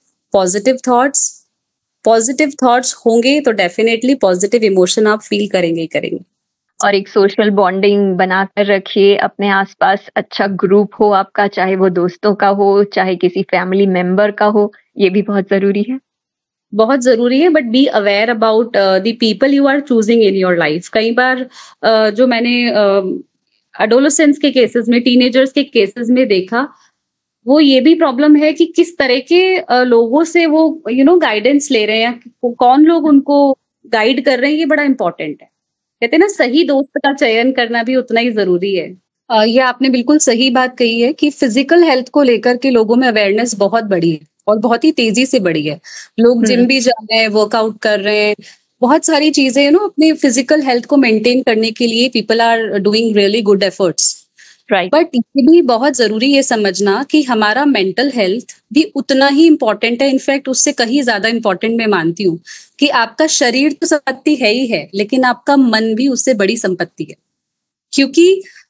पॉजिटिव थॉट्स होंगे तो डेफिनेटली पॉजिटिव इमोशन आप फील करेंगे ही करेंगे। और एक सोशल बॉन्डिंग बनाकर रखिए, अपने आसपास अच्छा ग्रुप हो आपका, चाहे वो दोस्तों का हो, चाहे किसी फैमिली मेंबर का हो, ये भी बहुत ज़रूरी है। बहुत ज़रूरी है, but be aware about the people you are choosing in your life. कई बार जो मैंने एडोलेसेंस के केसेस में, टीनेजर्स के केसेस में देखा, वो ये भी प्रॉब्लम है कि किस तरह के लोगों से वो गाइडेंस ले रहे हैं, कौन लोग उनको गाइड कर रहे हैं, ये बड़ा इंपॉर्टेंट है। कहते हैं ना, सही दोस्त का चयन करना भी उतना ही ज़रूरी है। ये आपने बिल्कुल सही बात कही है कि फिजिकल हेल्थ को लेकर के लोगों में अवेयरनेस बहुत बढ़ी है और बहुत ही तेजी से बढ़ी है। लोग जिम भी जा रहे हैं, वर्कआउट कर रहे हैं, बहुत सारी चीजें अपने फिजिकल हेल्थ को मेंटेन करने के लिए people are doing really good efforts. Right. But ये भी बहुत जरूरी ये समझना कि हमारा मेंटल हेल्थ भी उतना ही इम्पोर्टेंट है, इनफैक्ट उससे कहीं ज्यादा इम्पोर्टेंट मैं मानती हूँ। कि आपका शरीर तो संपत्ति है ही है, लेकिन आपका मन भी उससे बड़ी संपत्ति है। क्योंकि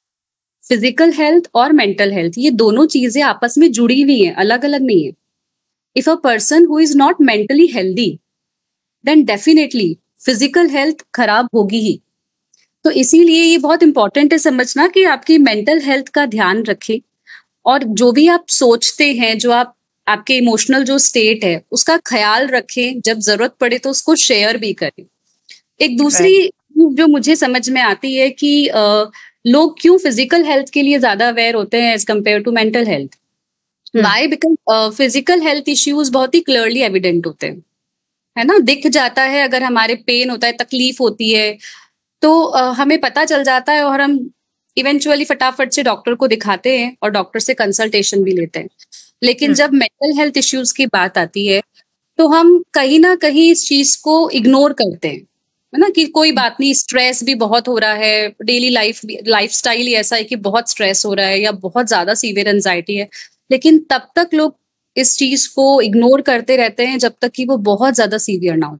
फिजिकल हेल्थ और मेंटल हेल्थ, ये दोनों चीजें आपस में जुड़ी हुई हैं, अलग अलग नहीं है। If a person who is not mentally healthy, then definitely physical health खराब होगी ही। तो इसीलिए ये बहुत इंपॉर्टेंट है समझना कि आपकी मेंटल हेल्थ का ध्यान रखें, और जो भी आप सोचते हैं, जो आपके इमोशनल जो स्टेट है, उसका ख्याल रखें। जब जरूरत पड़े तो उसको शेयर भी करें। एक दूसरी चीज़ जो मुझे समझ में आती है कि लोग क्यों फिजिकल हेल्थ के लिए ज्यादा अवेयर होते हैं as compare to mental health. Y? Because physical health issues बहुत ही क्लियरली एविडेंट होते हैं, है ना, दिख जाता है। अगर हमारे पेन होता है, तकलीफ होती है, तो हमें पता चल जाता है और हम इवेंचुअली फटाफट से डॉक्टर को दिखाते हैं और डॉक्टर से कंसल्टेशन भी लेते हैं। लेकिन जब मेंटल हेल्थ इश्यूज की बात आती है, तो हम कहीं ना कहीं इस चीज को इग्नोर करते हैं, है ना, कि कोई बात नहीं, स्ट्रेस भी बहुत हो रहा है, डेली लाइफस्टाइल ही ऐसा है कि बहुत स्ट्रेस हो रहा है या बहुत ज्यादा सीवियर एंजाइटी है। लेकिन तब तक लोग इस चीज को इग्नोर करते रहते हैं जब तक कि वो बहुत ज्यादा सीवियर ना हो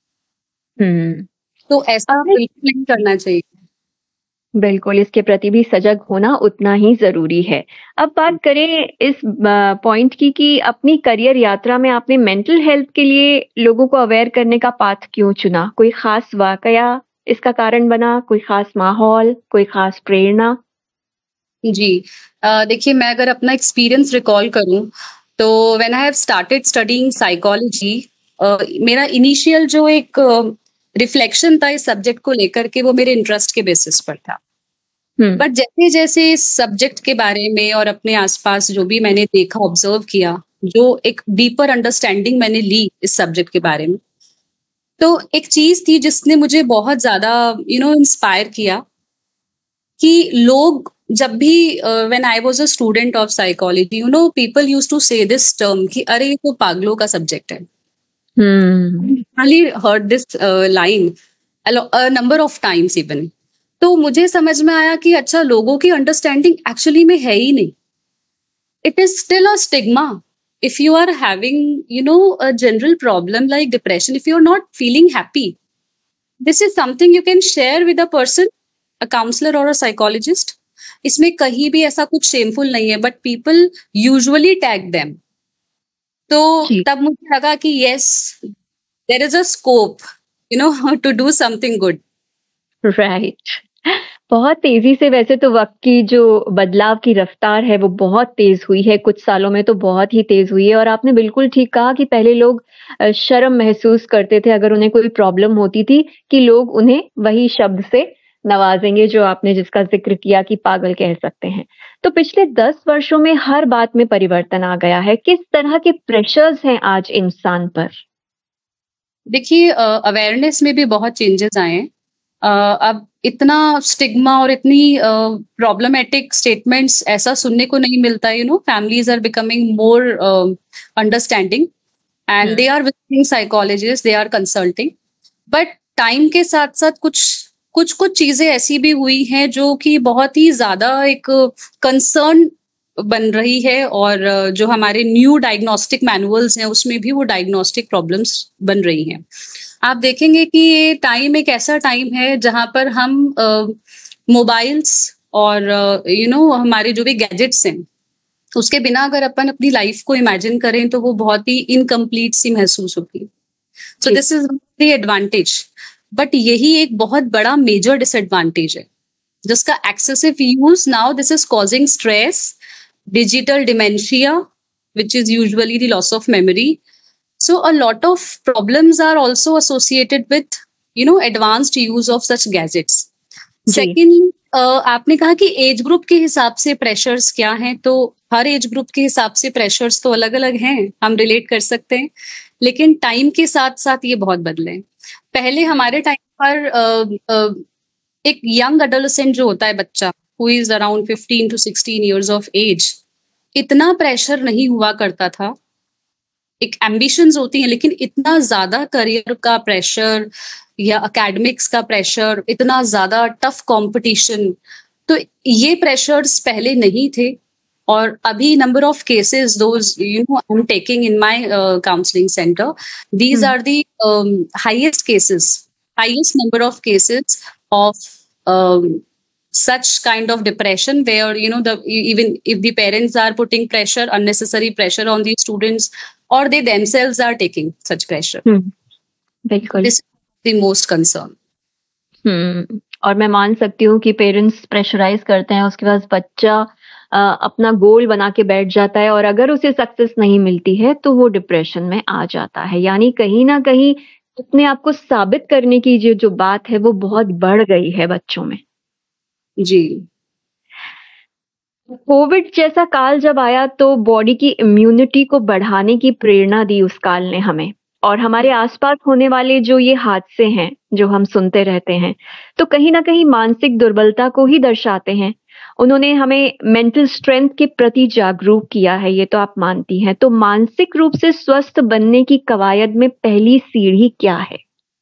जाए। तो ऐसा बिल्कुल नहीं करना चाहिए। बिल्कुल, इसके प्रति भी सजग होना उतना ही ज़रूरी है। अब बात करें इस पॉइंट की कि अपनी करियर यात्रा में आपने मेंटल हेल्थ के लिए लोगों को अवेयर करने का पाथ क्यों चुना? कोई खास वाकया इसका कारण बना, कोई खास माहौल, कोई खास प्रेरणा? जी, देखिए, मैं अगर अपना एक्सपीरियंस रिकॉल करूं, तो when I have started studying psychology, मेरा इनिशियल जो एक रिफ्लेक्शन था इस सब्जेक्ट को लेकर के, वो मेरे इंटरेस्ट के बेसिस पर था। बट जैसे जैसे इस सब्जेक्ट के बारे में और अपने आसपास जो भी मैंने देखा, ऑब्जर्व किया, जो एक डीपर अंडरस्टैंडिंग मैंने ली इस सब्जेक्ट के बारे में, तो एक चीज थी जिसने मुझे बहुत ज्यादा इंस्पायर किया। कि लोग जब भी, when I was a student of psychology, people used to से दिस टर्म कि अरे ये तो पागलों का सब्जेक्ट है। really heard this line a number of times even। तो मुझे समझ में आया कि अच्छा, लोगों की अंडरस्टैंडिंग एक्चुअली में है ही नहीं। It is still a stigma. If you are having a general problem like depression, if you are not feeling happy, this is something you can share with a person, a counsellor और a psychologist. इसमें कहीं भी ऐसा कुछ shameful नहीं है, but people usually tag them. तो तब मुझे लगा कि yes, there is a scope to do something good. Right. बहुत तेजी से, वैसे तो वक्त की जो बदलाव की रफ्तार है वो बहुत तेज हुई है, कुछ सालों में तो बहुत ही तेज हुई है। और आपने बिल्कुल ठीक कहा कि पहले लोग शर्म महसूस करते थे अगर उन्हें कोई प्रॉब्लम होती थी, कि लोग उन्हें वही शब्द से नवाजेंगे जो आपने जिसका जिक्र किया कि पागल कह सकते हैं। तो पिछले 10 वर्षों में हर बात में परिवर्तन आ गया है। किस तरह के प्रेशर्स हैं आज इंसान पर? देखिए, अवेयरनेस में भी बहुत चेंजेस आए हैं। अब इतना स्टिग्मा और इतनी प्रॉब्लमेटिक स्टेटमेंट्स ऐसा सुनने को नहीं मिलता है। Families are becoming more understanding and they are visiting psychologist, they are consulting. But time के साथ साथ कुछ चीजें ऐसी भी हुई हैं जो कि बहुत ही ज्यादा एक कंसर्न बन रही है, और जो हमारे न्यू डायग्नोस्टिक मैनुअल्स हैं उसमें भी वो डायग्नोस्टिक प्रॉब्लम्स बन रही हैं। आप देखेंगे कि ये टाइम एक ऐसा टाइम है जहां पर हम मोबाइल्स और हमारे जो भी गैजेट्स हैं, उसके बिना अगर अपन अपनी लाइफ को इमेजिन करें तो वो बहुत ही इनकम्प्लीट सी महसूस होती है। So this is the advantage but यही एक बहुत बड़ा मेजर डिसएडवांटेज है जिसका excessive use now this is causing stress, digital dementia, which is usually the loss of memory. So a lot of problems are also associated with, advanced use of such gadgets. Second, आपने कहा कि age group के हिसाब से pressures क्या हैं, तो हर age group के हिसाब से प्रेशर्स तो अलग अलग हैं, हम रिलेट कर सकते हैं, लेकिन टाइम के साथ साथ ये बहुत बदले हैं। पहले हमारे टाइम पर एक यंग एडोलेसेंट जो होता है बच्चा, who is around 15 to 16 years of age, इतना प्रेशर नहीं हुआ करता था। एक एम्बिशंस होती हैं, लेकिन इतना ज्यादा करियर का प्रेशर या एकेडमिक्स का प्रेशर, इतना ज्यादा टफ कंपटीशन, तो ये प्रेशर्स पहले नहीं थे। और अभी number of cases those I am taking in my counselling centre, these are the highest number of cases of such kind of depression where even if the parents are putting unnecessary pressure on the students, or they themselves are taking such pressure. बिल्कुल, this is the most concern. और मैं मान सकती हूँ कि parents pressurise करते हैं, उसके बाद बच्चा अपना गोल बना के बैठ जाता है, और अगर उसे सक्सेस नहीं मिलती है तो वो डिप्रेशन में आ जाता है। यानी कहीं ना कहीं अपने आप को साबित करने की जो बात है वो बहुत बढ़ गई है बच्चों में। जी, कोविड जैसा काल जब आया तो बॉडी की इम्यूनिटी को बढ़ाने की प्रेरणा दी उस काल ने हमें, और हमारे आसपास होने वाले जो ये हादसे हैं जो हम सुनते रहते हैं, तो कहीं ना कहीं मानसिक दुर्बलता को ही दर्शाते हैं। उन्होंने हमें मेंटल स्ट्रेंथ के प्रति जागरूक किया है, ये तो आप मानती हैं। तो मानसिक रूप से स्वस्थ बनने की कवायद में पहली सीढ़ी क्या है?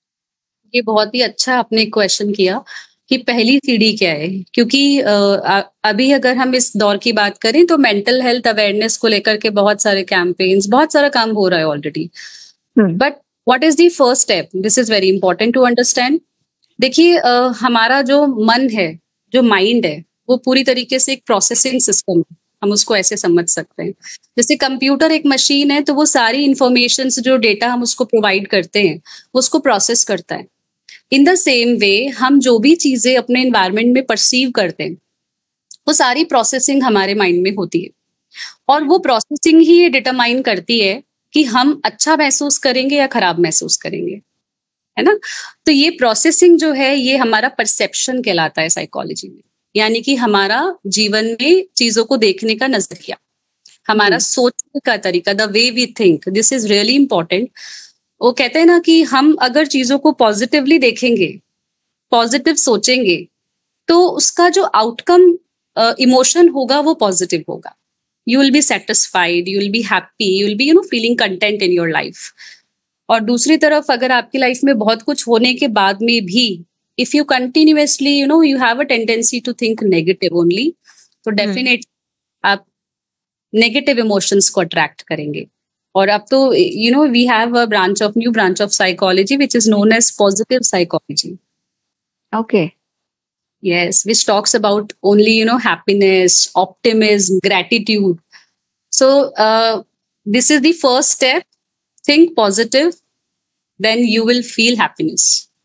ये बहुत ही अच्छा आपने क्वेश्चन किया कि पहली सीढ़ी क्या है, क्योंकि अभी अगर हम इस दौर की बात करें तो मेंटल हेल्थ अवेयरनेस को लेकर के बहुत सारे कैंपेन्स, बहुत सारा काम हो रहा है already. But what is the first step? This is very important to understand. देखिए, हमारा जो मन है, जो माइंड है, वो पूरी तरीके से एक प्रोसेसिंग सिस्टम है, हम उसको ऐसे समझ सकते हैं। जैसे कंप्यूटर एक मशीन है, तो वो सारी इंफॉर्मेशन, जो डेटा हम उसको प्रोवाइड करते हैं, उसको प्रोसेस करता है। इन द सेम वे हम जो भी चीजें अपने एनवायरनमेंट में परसीव करते हैं, वो सारी प्रोसेसिंग हमारे माइंड में होती है, और वो प्रोसेसिंग ही ये डिटरमाइन करती है कि हम अच्छा महसूस करेंगे या खराब महसूस करेंगे, है ना। तो ये प्रोसेसिंग जो है, ये हमारा परसेप्शन कहलाता है साइकोलॉजी में, यानी कि हमारा जीवन में चीजों को देखने का नजरिया, हमारा सोचने का तरीका, the way we think, this is really important. वो कहते हैं ना कि हम अगर चीजों को पॉजिटिवली देखेंगे, पॉजिटिव सोचेंगे, तो उसका जो आउटकम इमोशन होगा वो पॉजिटिव होगा। You will be satisfied, you will be happy, you will be feeling content in your life. और दूसरी तरफ अगर आपकी लाइफ में बहुत कुछ होने के बाद में भी if you continuously you have a tendency to think negative only, तो डेफिनेटली आप नेगेटिव इमोशंस को अट्रैक्ट करेंगे। और अब तो we have a new branch of psychology which is known as positive psychology. Okay, yes, which talks about only happiness, optimism, gratitude. So this is the first step. Think positive, then you will feel happiness.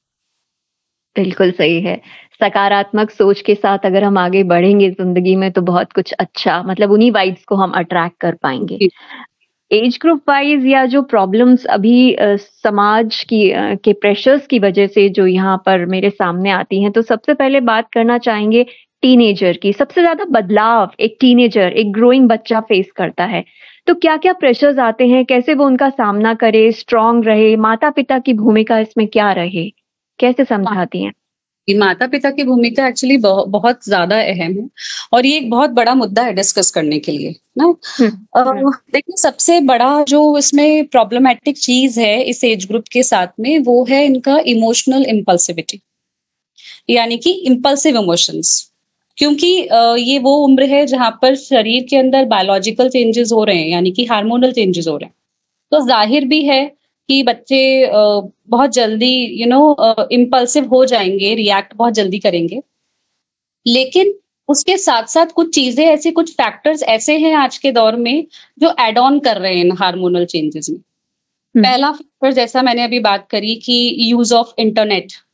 बिल्कुल सही है। सकारात्मक सोच के साथ अगर हम आगे बढ़ेंगे जिंदगी में तो बहुत कुछ अच्छा, मतलब उन्हीं वाइब्स को हम अट्रैक्ट कर पाएंगे। एज ग्रुप वाइज या जो प्रॉब्लम्स अभी समाज की के प्रेशर्स की वजह से जो यहाँ पर मेरे सामने आती हैं, तो सबसे पहले बात करना चाहेंगे टीनेजर की। सबसे ज्यादा बदलाव एक टीनेजर, एक ग्रोइंग बच्चा फेस करता है, तो क्या क्या प्रेशर्स आते हैं, कैसे वो उनका सामना करे, स्ट्रांग रहे, माता पिता की भूमिका इसमें क्या रहे, कैसे समझाती हैं? माता पिता की भूमिका एक्चुअली बहुत ज्यादा अहम है, और ये एक बहुत बड़ा मुद्दा है डिस्कस करने के लिए ना। देखिए, सबसे बड़ा जो इसमें प्रॉब्लमेटिक चीज है इस एज ग्रुप के साथ में, वो है इनका इमोशनल इम्पल्सिविटी, यानी कि इम्पल्सिव इमोशंस। क्योंकि ये वो उम्र है जहां पर शरीर के अंदर बायोलॉजिकल चेंजेस हो रहे हैं, यानी कि हार्मोनल चेंजेस हो रहे हैं। तो जाहिर भी है कि बच्चे बहुत जल्दी इम्पल्सिव हो जाएंगे, रिएक्ट बहुत जल्दी करेंगे। लेकिन उसके साथ साथ कुछ चीजें ऐसे, कुछ फैक्टर्स ऐसे हैं आज के दौर में जो एड ऑन कर रहे हैं हार्मोनल चेंजेस में। पहला फैक्टर, जैसा मैंने अभी बात करी कि यूज ऑफ इंटरनेट,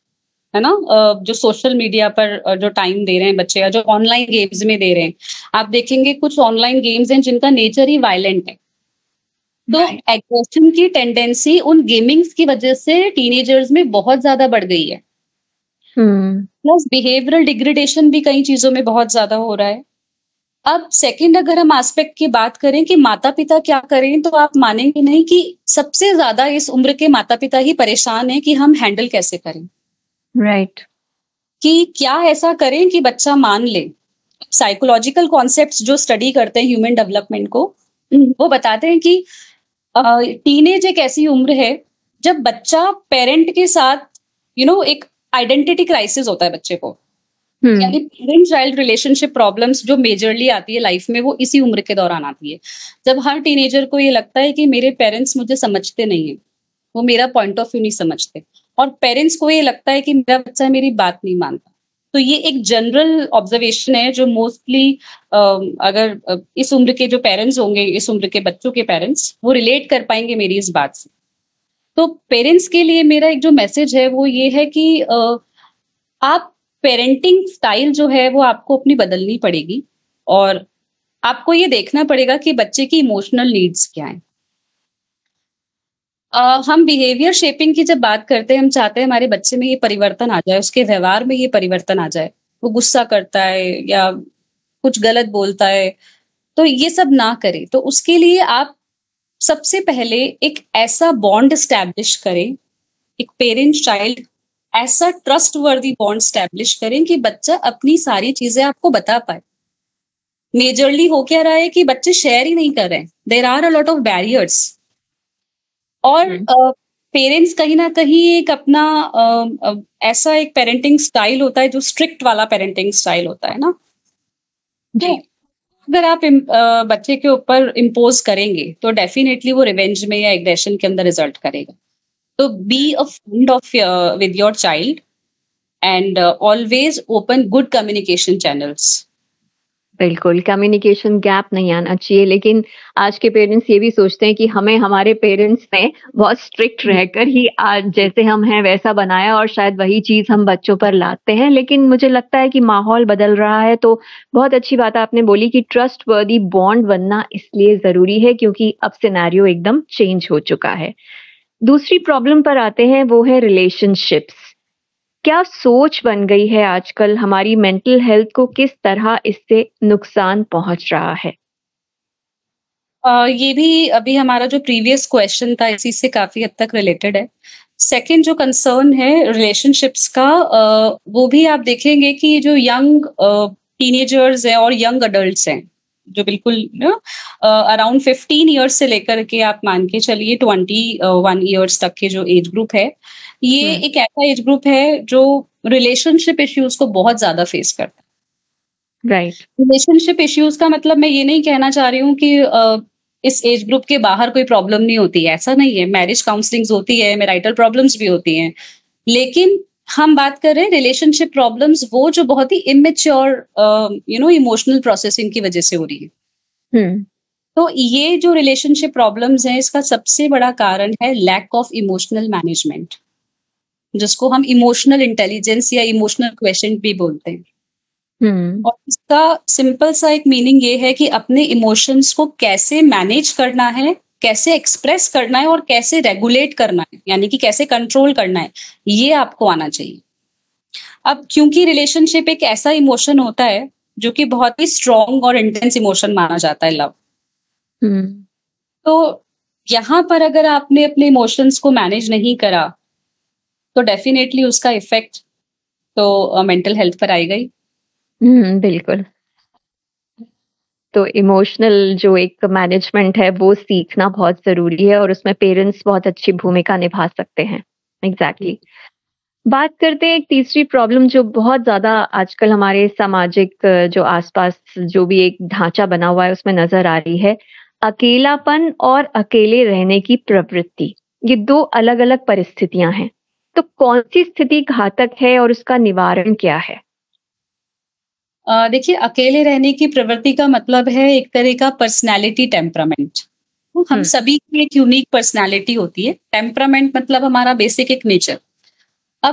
है ना, जो सोशल मीडिया पर जो टाइम दे रहे हैं बच्चे, या जो ऑनलाइन गेम्स में दे रहे हैं, आप देखेंगे कुछ ऑनलाइन गेम्स हैं जिनका नेचर ही वायलेंट है। तो राइट। एग्रेशन की टेंडेंसी उन गेमिंग्स की वजह से टीनेजर्स में बहुत ज्यादा बढ़ गई है। हम्म। प्लस बिहेवियरल डिग्रेडेशन भी कई चीजों में बहुत ज्यादा हो रहा है। अब सेकंड अगर हम एस्पेक्ट की बात करें कि माता पिता क्या करें, तो आप मानेंगे नहीं कि सबसे ज्यादा इस उम्र के माता पिता ही परेशान हैं कि हम हैंडल कैसे करें, राइट। कि क्या ऐसा करें कि बच्चा मान ले। साइकोलॉजिकल कॉन्सेप्ट्स जो स्टडी करते हैं ह्यूमन डेवलपमेंट को, वो बताते हैं कि टीनेज एक ऐसी उम्र है जब बच्चा पेरेंट के साथ एक आइडेंटिटी क्राइसिस होता है बच्चे को। यानी पेरेंट चाइल्ड रिलेशनशिप प्रॉब्लम्स जो मेजरली आती है लाइफ में, वो इसी उम्र के दौरान आती है, जब हर टीनेजर को ये लगता है कि मेरे पेरेंट्स मुझे समझते नहीं है, वो मेरा पॉइंट ऑफ व्यू नहीं समझते, और पेरेंट्स को ये लगता है कि मेरा बच्चा मेरी बात नहीं मानता। तो ये एक जनरल ऑब्जर्वेशन है जो मोस्टली अगर इस उम्र के जो पेरेंट्स होंगे, इस उम्र के बच्चों के पेरेंट्स, वो रिलेट कर पाएंगे मेरी इस बात से। तो पेरेंट्स के लिए मेरा एक जो मैसेज है वो ये है कि आप पेरेंटिंग स्टाइल जो है वो आपको अपनी बदलनी पड़ेगी, और आपको ये देखना पड़ेगा कि बच्चे की इमोशनल नीड्स क्या हैं। हम बिहेवियर शेपिंग की जब बात करते हैं, हम चाहते हैं हमारे बच्चे में ये परिवर्तन आ जाए, उसके व्यवहार में ये परिवर्तन आ जाए, वो गुस्सा करता है या कुछ गलत बोलता है, तो ये सब ना करे। तो उसके लिए आप सबसे पहले एक ऐसा बॉन्ड स्टैब्लिश करें, एक पेरेंट चाइल्ड ऐसा ट्रस्ट वर्दी बॉन्ड स्टैब्लिश करें कि बच्चा अपनी सारी चीजें आपको बता पाए। मेजरली हो क्या रहा है कि बच्चे शेयर ही नहीं कर रहे हैं, there are a lot of barriers, और पेरेंट्स कहीं ना कहीं एक अपना ऐसा एक पेरेंटिंग स्टाइल होता है जो स्ट्रिक्ट वाला पेरेंटिंग स्टाइल होता है ना। जी। तो अगर आप बच्चे के ऊपर इम्पोज करेंगे तो डेफिनेटली वो रिवेंज में या एग्रेशन के अंदर रिजल्ट करेगा। तो be a friend of with your child, and always open good communication channels. बिल्कुल, कम्युनिकेशन गैप नहीं आना चाहिए, लेकिन आज के पेरेंट्स ये भी सोचते हैं कि हमें हमारे पेरेंट्स ने बहुत स्ट्रिक्ट रहकर ही आज जैसे हम हैं वैसा बनाया, और शायद वही चीज़ हम बच्चों पर लाते हैं। लेकिन मुझे लगता है कि माहौल बदल रहा है, तो बहुत अच्छी बात आपने बोली कि ट्रस्टवर्दी बॉन्ड बनना इसलिए ज़रूरी है क्योंकि अब सिनेरियो एकदम चेंज हो चुका है। दूसरी प्रॉब्लम पर आते हैं, वो है रिलेशनशिप्स। क्या सोच बन गई है आजकल, हमारी मेंटल हेल्थ को किस तरह इससे नुकसान पहुंच रहा है? ये भी अभी हमारा जो प्रीवियस क्वेश्चन था इसी से काफी हद तक रिलेटेड है। सेकंड जो कंसर्न है रिलेशनशिप्स का, वो भी आप देखेंगे कि जो यंग टीनेजर्स हैं और यंग अडल्ट्स हैं, जो बिल्कुल अराउंड 15 ईयर्स से लेकर के आप मान के चलिए 21 ईयर्स तक के जो एज ग्रुप है, ये एक ऐसा एज ग्रुप है जो रिलेशनशिप इश्यूज को बहुत ज्यादा फेस करता है। राइट। रिलेशनशिप इश्यूज का मतलब मैं ये नहीं कहना चाह रही हूँ कि इस एज ग्रुप के बाहर कोई प्रॉब्लम नहीं होती है, ऐसा नहीं है। मैरिज काउंसलिंग्स होती है, मैरिटल प्रॉब्लम्स भी होती हैं, लेकिन हम बात कर रहे हैं रिलेशनशिप प्रॉब्लम्स वो जो बहुत ही इमेच्योर इमोशनल प्रोसेसिंग की वजह से हो रही है। तो ये जो रिलेशनशिप प्रॉब्लम्स हैं, इसका सबसे बड़ा कारण है लैक ऑफ इमोशनल मैनेजमेंट, जिसको हम इमोशनल इंटेलिजेंस या इमोशनल क्वेश्चन भी बोलते हैं। और इसका सिंपल सा एक मीनिंग ये है कि अपने इमोशंस को कैसे मैनेज करना है, कैसे एक्सप्रेस करना है और कैसे रेगुलेट करना है, यानी कि कैसे कंट्रोल करना है, ये आपको आना चाहिए। अब क्योंकि रिलेशनशिप एक ऐसा इमोशन होता है जो कि बहुत ही स्ट्रॉन्ग और इंटेंस इमोशन माना जाता है, लव। तो यहाँ पर अगर आपने अपने इमोशंस को मैनेज नहीं करा तो डेफिनेटली उसका इफेक्ट तो मेंटल हेल्थ पर आएगा ही। बिल्कुल। तो इमोशनल जो एक मैनेजमेंट है वो सीखना बहुत ज़रूरी है, और उसमें पेरेंट्स बहुत अच्छी भूमिका निभा सकते हैं। एग्जैक्टली। बात करते हैं एक तीसरी प्रॉब्लम जो बहुत ज़्यादा आजकल हमारे सामाजिक जो आसपास जो भी एक ढांचा बना हुआ है उसमें नज़र आ रही है, अकेलापन और अकेले रहने की प्रवृत्ति। ये दो अलग-अलग परिस्थितियां हैं। तो कौन सी स्थिति घातक है और उसका निवारण क्या है? देखिए, अकेले रहने की प्रवृत्ति का मतलब है एक तरह का पर्सनैलिटी टेम्परामेंट। हम सभी की एक यूनिक पर्सनैलिटी होती है। टेम्परामेंट मतलब हमारा बेसिक एक नेचर। अब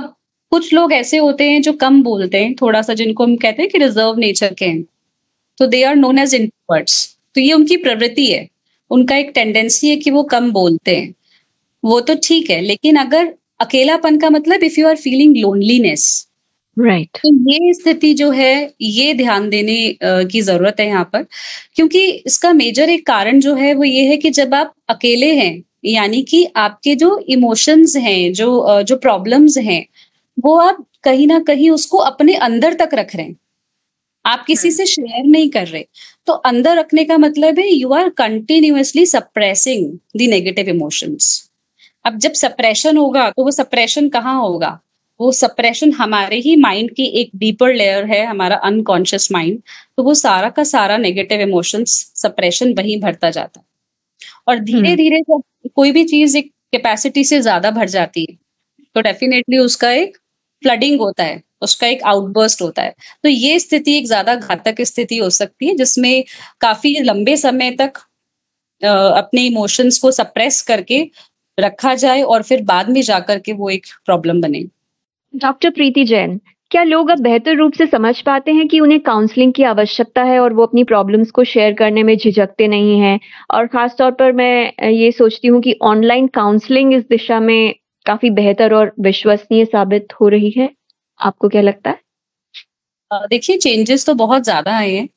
कुछ लोग ऐसे होते हैं जो कम बोलते हैं, थोड़ा सा जिनको हम कहते हैं कि रिजर्व नेचर के हैं, तो they are known as introverts. तो ये उनकी प्रवृत्ति है, उनका एक टेंडेंसी है कि वो कम बोलते हैं, वो तो ठीक है। लेकिन अगर अकेलापन का मतलब if you are feeling loneliness, right. तो ये स्थिति जो है, ये ध्यान देने की जरूरत है यहाँ पर। क्योंकि इसका मेजर एक कारण जो है वो ये है कि जब आप अकेले हैं, यानी कि आपके जो इमोशंस हैं, जो प्रॉब्लम्स हैं, वो आप कहीं ना कहीं उसको अपने अंदर तक रख रहे हैं, आप किसी से शेयर नहीं कर रहे। तो अंदर रखने का मतलब है you are continuously suppressing the negative emotions. अब जब सप्रेशन होगा तो वो सप्रेशन कहाँ होगा? वो सप्रेशन हमारे ही माइंड की एक डीपर लेयर है, हमारा अनकॉन्शियस माइंड। तो वो सारा का सारा नेगेटिव इमोशंस सप्रेशन वहीं भरता जाता है। और धीरे धीरे जब कोई भी चीज एक कैपेसिटी से ज्यादा भर जाती है, तो डेफिनेटली उसका एक फ्लडिंग होता है, उसका एक आउटबर्स्ट होता है। तो ये स्थिति एक ज्यादा घातक स्थिति हो सकती है, जिसमें काफी लंबे समय तक अपने इमोशंस को सप्रेस करके रखा जाए और फिर बाद में जाकर के वो एक प्रॉब्लम बने। डॉक्टर प्रीति जैन, क्या लोग अब बेहतर रूप से समझ पाते हैं कि उन्हें काउंसलिंग की आवश्यकता है और वो अपनी प्रॉब्लम्स को शेयर करने में झिझकते नहीं हैं? और खास तौर पर मैं ये सोचती हूँ कि ऑनलाइन काउंसलिंग इस दिशा में काफी बेहतर और विश्वसनीय साबित हो रही है। आपको क्या लगता है? देखिए, चेंजेस तो बहुत ज्यादा आए हैं।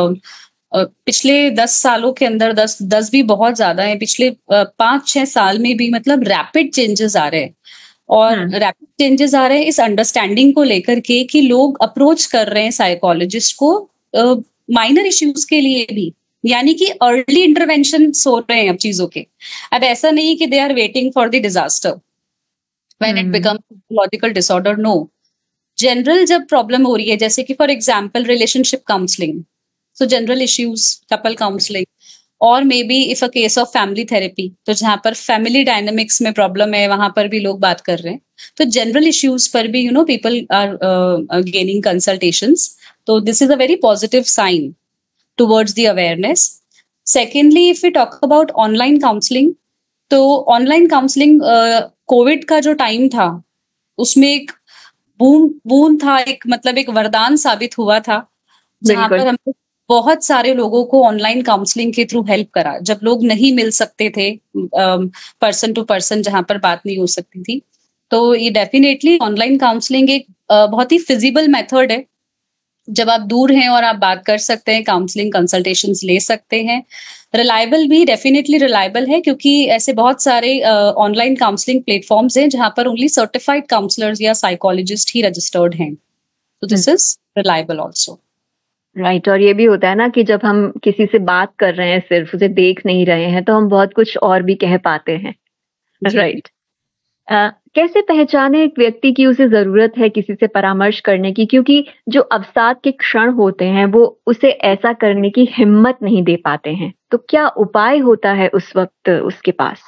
पिछले 10 सालों के अंदर, 10 भी बहुत ज्यादा है, पिछले 5-6 साल में भी मतलब रैपिड चेंजेस आ रहे हैं। और रैपिड चेंजेस आ रहे हैं इस अंडरस्टैंडिंग को लेकर के कि लोग अप्रोच कर रहे हैं साइकोलॉजिस्ट को माइनर इश्यूज के लिए भी, यानी कि अर्ली इंटरवेंशन हो रहे हैं अब चीजों के। अब ऐसा नहीं कि they are waiting for the disaster when it becomes psychological disorder. No, general जब प्रॉब्लम हो रही है, जैसे कि for example relationship counselling, so general issues, couple counselling, और may be if a case of family therapy, तो जहां पर फैमिली डायनेमिक्स में प्रॉब्लम है वहां पर भी लोग बात कर रहे हैं। तो जनरल इश्यूज पर भी पीपल आर गेनिंग कंसल्टेशंस। तो this is a very positive sign towards the awareness. Secondly, if we talk about online counselling, तो ऑनलाइन काउंसलिंग कोविड का जो टाइम था उसमें एक बूम था, एक मतलब एक वरदान साबित हुआ था, जहां पर हमने बहुत सारे लोगों को ऑनलाइन काउंसलिंग के थ्रू हेल्प करा, जब लोग नहीं मिल सकते थे पर्सन टू पर्सन, जहां पर बात नहीं हो सकती थी। तो ये डेफिनेटली ऑनलाइन काउंसलिंग एक बहुत ही फिजिबल मेथड है। जब आप दूर हैं और आप बात कर सकते हैं, काउंसलिंग कंसल्टेशंस ले सकते हैं। रिलायबल भी, डेफिनेटली रिलायबल है, क्योंकि ऐसे बहुत सारे ऑनलाइन काउंसलिंग प्लेटफॉर्म्स हैं जहां पर ओनली सर्टिफाइड काउंसलर्स या साइकोलॉजिस्ट ही रजिस्टर्ड हैं। तो this is reliable also. Right. और ये भी होता है ना कि जब हम किसी से बात कर रहे हैं, सिर्फ उसे देख नहीं रहे हैं, तो हम बहुत कुछ और भी कह पाते हैं। राइट। कैसे पहचाने एक व्यक्ति की उसे जरूरत है किसी से परामर्श करने की, क्योंकि जो अवसाद के क्षण होते हैं वो उसे ऐसा करने की हिम्मत नहीं दे पाते हैं, तो क्या उपाय होता है उस वक्त उसके पास?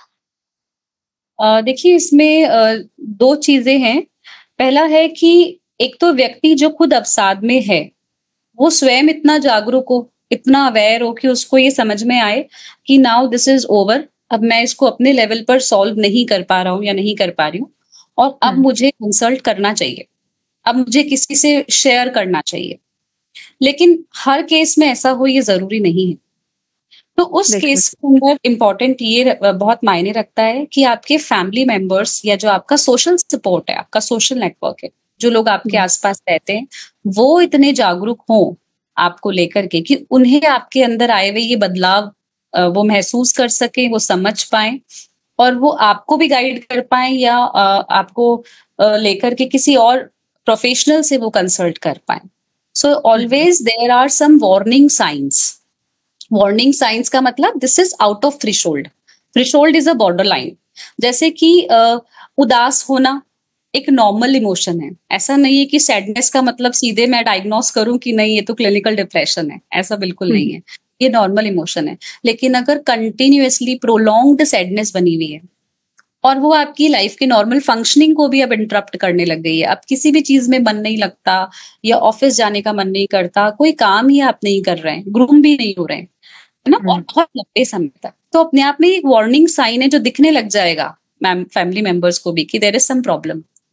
देखिए, इसमें दो चीजें हैं। पहला है कि एक तो व्यक्ति जो खुद अवसाद में है वो स्वयं इतना जागरूक हो, इतना अवेयर हो कि उसको ये समझ में आए कि नाउ दिस इज ओवर, अब मैं इसको अपने लेवल पर सॉल्व नहीं कर पा रहा हूँ या नहीं कर पा रही हूँ, और अब मुझे कंसल्ट करना चाहिए, अब मुझे किसी से शेयर करना चाहिए। लेकिन हर केस में ऐसा हो ये जरूरी नहीं है। तो उस केस के अंदर इम्पोर्टेंट ये बहुत मायने रखता है कि आपके फैमिली मेंबर्स या जो आपका सोशल सपोर्ट है, आपका सोशल नेटवर्क है, जो लोग आपके आसपास रहते हैं, वो इतने जागरूक हों आपको लेकर के कि उन्हें आपके अंदर आए हुए ये बदलाव वो महसूस कर सके, वो समझ पाए, और वो आपको भी गाइड कर पाए, या आपको लेकर के किसी और प्रोफेशनल से वो कंसल्ट कर पाए। So always there are some warning science. Warning science का मतलब this is out of threshold. Threshold is a border line. जैसे कि उदास होना एक नॉर्मल इमोशन है। ऐसा नहीं है कि सैडनेस का मतलब सीधे मैं डायग्नोस करूं कि नहीं ये तो क्लिनिकल डिप्रेशन है, ऐसा बिल्कुल नहीं है। ये नॉर्मल इमोशन है। लेकिन अगर कंटिन्यूअसली प्रोलॉन्ग्ड सैडनेस बनी हुई है और वो आपकी लाइफ की नॉर्मल फंक्शनिंग को भी अब इंटरप्ट करने लग गई है, अब किसी भी चीज में मन नहीं लगता, या ऑफिस जाने का मन नहीं करता, कोई काम ही आप नहीं कर रहे हैं, ग्रूम भी नहीं हो रहे हैं, है ना, और बहुत लंबे समय तक, तो अपने आप में एक वार्निंग साइन है जो दिखने लग जाएगा मैम फैमिली मेंबर्स को भी कि देयर इज सम प्रॉब्लम।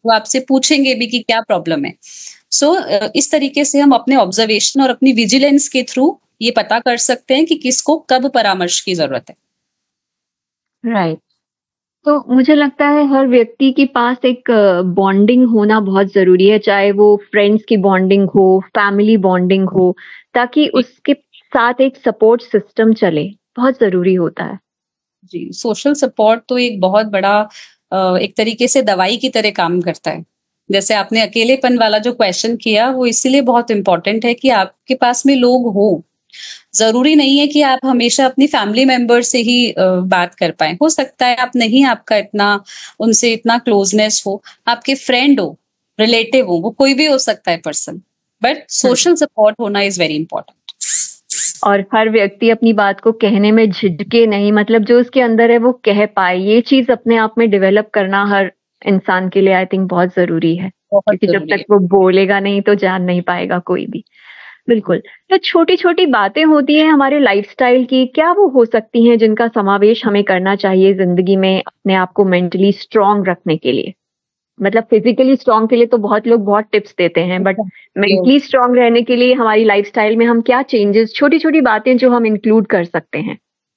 वो आपसे पूछेंगे भी कि क्या प्रॉब्लम है। सो इस तरीके से हम अपने ऑब्जर्वेशन और अपनी विजिलेंस के थ्रू ये पता कर सकते हैं कि किसको कब परामर्श की जरूरत है। राइट। तो मुझे लगता है हर व्यक्ति के पास एक बॉन्डिंग होना बहुत ज़रूरी है, चाहे वो फ्रेंड्स की बॉन्डिंग हो, फैमिली बॉन्डिंग हो, ताकि जी, उसके साथ एक सपोर्ट सिस्टम चले, बहुत ज़रूरी होता है। जी, सोशल सपोर्ट तो एक बहुत बड़ा एक तरीके से दवाई की तरह काम करता है। जैसे आपने अकेलेपन वाला जो क्वेश्चन किया, वो इसीलिए बहुत इम्पोर्टेंट है कि आपके पास में लोग हों। ज़रूरी नहीं है कि आप हमेशा अपनी फैमिली मेंबर से ही बात कर पाएँ। हो सकता है आप नहीं आपका इतना उनसे इतना क्लोज़नेस हो, आपके फ्रेंड हो, रिलेटिव हो, वो कोई भी हो सकता है person. But hmm. Social support होना इज़ वेरी इम्पोर्टेंट। और हर व्यक्ति अपनी बात को कहने में झिझके नहीं, मतलब जो उसके अंदर है वो कह पाए, ये चीज़ अपने आप में डेवलप करना हर इंसान के लिए आई थिंक बहुत ज़रूरी है। बहुत क्योंकि जब ज़रूरी तक है। वो बोलेगा नहीं तो जान नहीं पाएगा कोई भी। बिल्कुल। तो छोटी-छोटी बातें होती हैं हमारे लाइफ़स्टाइल की, क्या वो हो सकती हैं जिनका समावेश हमें करना चाहिए ज़िंदगी में अपने आप को मेंटली स्ट्रॉन्ग रखने के लिए? मतलब फिज़िकली स्ट्रॉन्ग के लिए तो बहुत लोग बहुत टिप्स देते हैं, बट मेंटली स्ट्रॉन्ग रहने के लिए हमारी लाइफ़स्टाइल में हम क्या चेंजेस, छोटी-छोटी बातें जो हम इंक्लूड कर सकते हैं?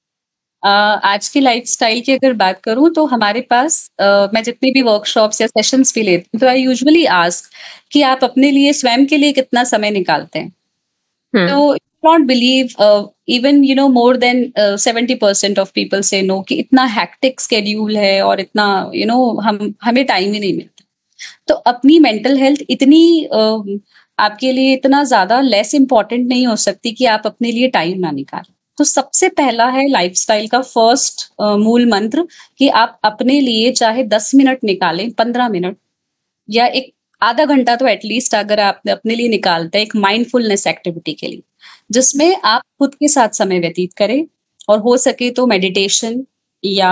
आज की लाइफ़स्टाइल की अगर बात करूँ तो हमारे पास मैं जितनी भी वर्कशॉप्स या सेशंस भी लेती हूँ, तो आई यूजुअली आस्क कि आप अपने लिए स्वयं के लिए कितना समय निकालते हैं? हुँ, तो you not believe even more than 70% of people से नो कि इतना हैक्टिक स्केड्यूल है और इतना हम हमें टाइम ही नहीं मिलता। तो अपनी मेंटल हेल्थ इतनी आपके लिए इतना ज्यादा लेस इम्पोर्टेंट नहीं हो सकती कि आप अपने लिए टाइम ना निकालें। तो सबसे पहला है लाइफस्टाइल का फर्स्ट मूल मंत्र कि आप अपने लिए चाहे 10 मिनट निकालें, 15 मिनट या एक आधा घंटा तो एटलीस्ट अगर आप अपने लिए निकालते हैं एक माइंडफुलनेस एक्टिविटी के लिए, जिसमें आप खुद के साथ समय व्यतीत करें और हो सके तो मेडिटेशन या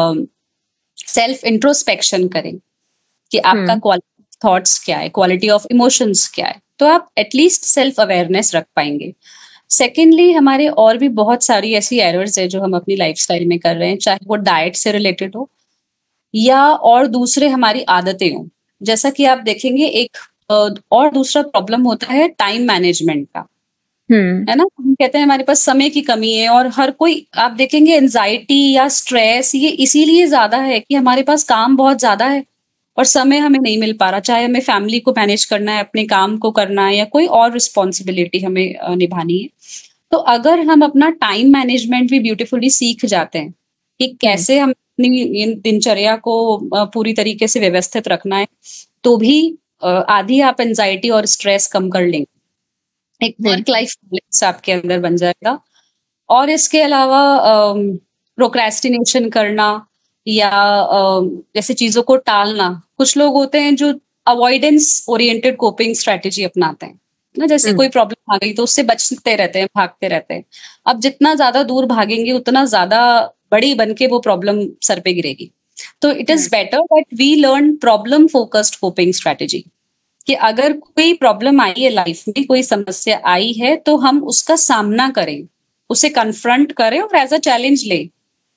सेल्फ इंट्रोस्पेक्शन करें कि आपका हुँ, क्वालिटी थॉट्स क्या है, क्वालिटी ऑफ इमोशंस क्या है, तो आप एटलीस्ट सेल्फ अवेयरनेस रख पाएंगे। सेकेंडली, हमारे और भी बहुत सारी ऐसी एरर्स है जो हम अपनी लाइफस्टाइल में कर रहे हैं, चाहे वो डाइट से रिलेटेड हो या और दूसरे हमारी आदतें हों। जैसा कि आप देखेंगे एक और दूसरा प्रॉब्लम होता है टाइम मैनेजमेंट का, हुँ, है ना? हम कहते हैं हमारे पास समय की कमी है और हर कोई आप देखेंगे एंग्जायटी या स्ट्रेस ये इसीलिए ज़्यादा है कि हमारे पास काम बहुत ज़्यादा है और समय हमें नहीं मिल पा रहा। चाहे हमें फैमिली को मैनेज करना है, अपने काम को करना है या कोई और रिस्पॉन्सिबिलिटी हमें निभानी है। तो अगर हम अपना टाइम मैनेजमेंट भी ब्यूटीफुली सीख जाते हैं कि हुँ, कैसे हम अपनी दिनचर्या को पूरी तरीके से व्यवस्थित रखना है, तो भी आधी आप एंजाइटी और स्ट्रेस कम कर लेंगे। एक वर्क बिल्कुल। लाइफ बैलेंस आपके अंदर बन जाएगा। और इसके अलावा प्रोक्रेस्टिनेशन करना या जैसे चीज़ों को टालना, कुछ लोग होते हैं जो अवॉइडेंस ओरिएंटेड कोपिंग स्ट्रैटेजी अपनाते हैं, ना? जैसे हुँ, कोई प्रॉब्लम आ गई तो उससे बचते रहते हैं, भागते रहते हैं। अब जितना ज़्यादा दूर भागेंगे उतना ज़्यादा बड़ी बन के वो प्रॉब्लम सर पे गिरेगी। तो it is hmm, better that we learn problem focused coping strategy कि अगर कोई प्रॉब्लम आई है लाइफ में, कोई समस्या आई है, तो हम उसका सामना करें, उसे कन्फ्रंट करें और एज़ अ चैलेंज लें,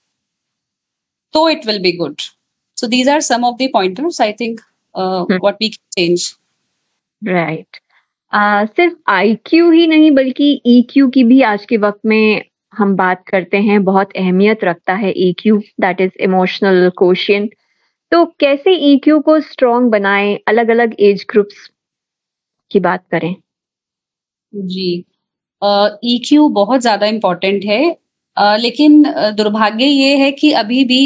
तो it will be good. So these are some of the pointers I think hmm, what we can change. Right. सिर्फ आईक्यू ही नहीं बल्कि ईक्यू की भी आज के वक़्त में हम बात करते हैं, बहुत अहमियत रखता है EQ, that is emotional quotient. तो कैसे ईक्यू को स्ट्रॉन्ग बनाएँ, अलग-अलग एज ग्रुप्स की बात करें? जी। ईक्यू बहुत ज़्यादा इम्पोर्टेंट है, लेकिन दुर्भाग्य ये है कि अभी भी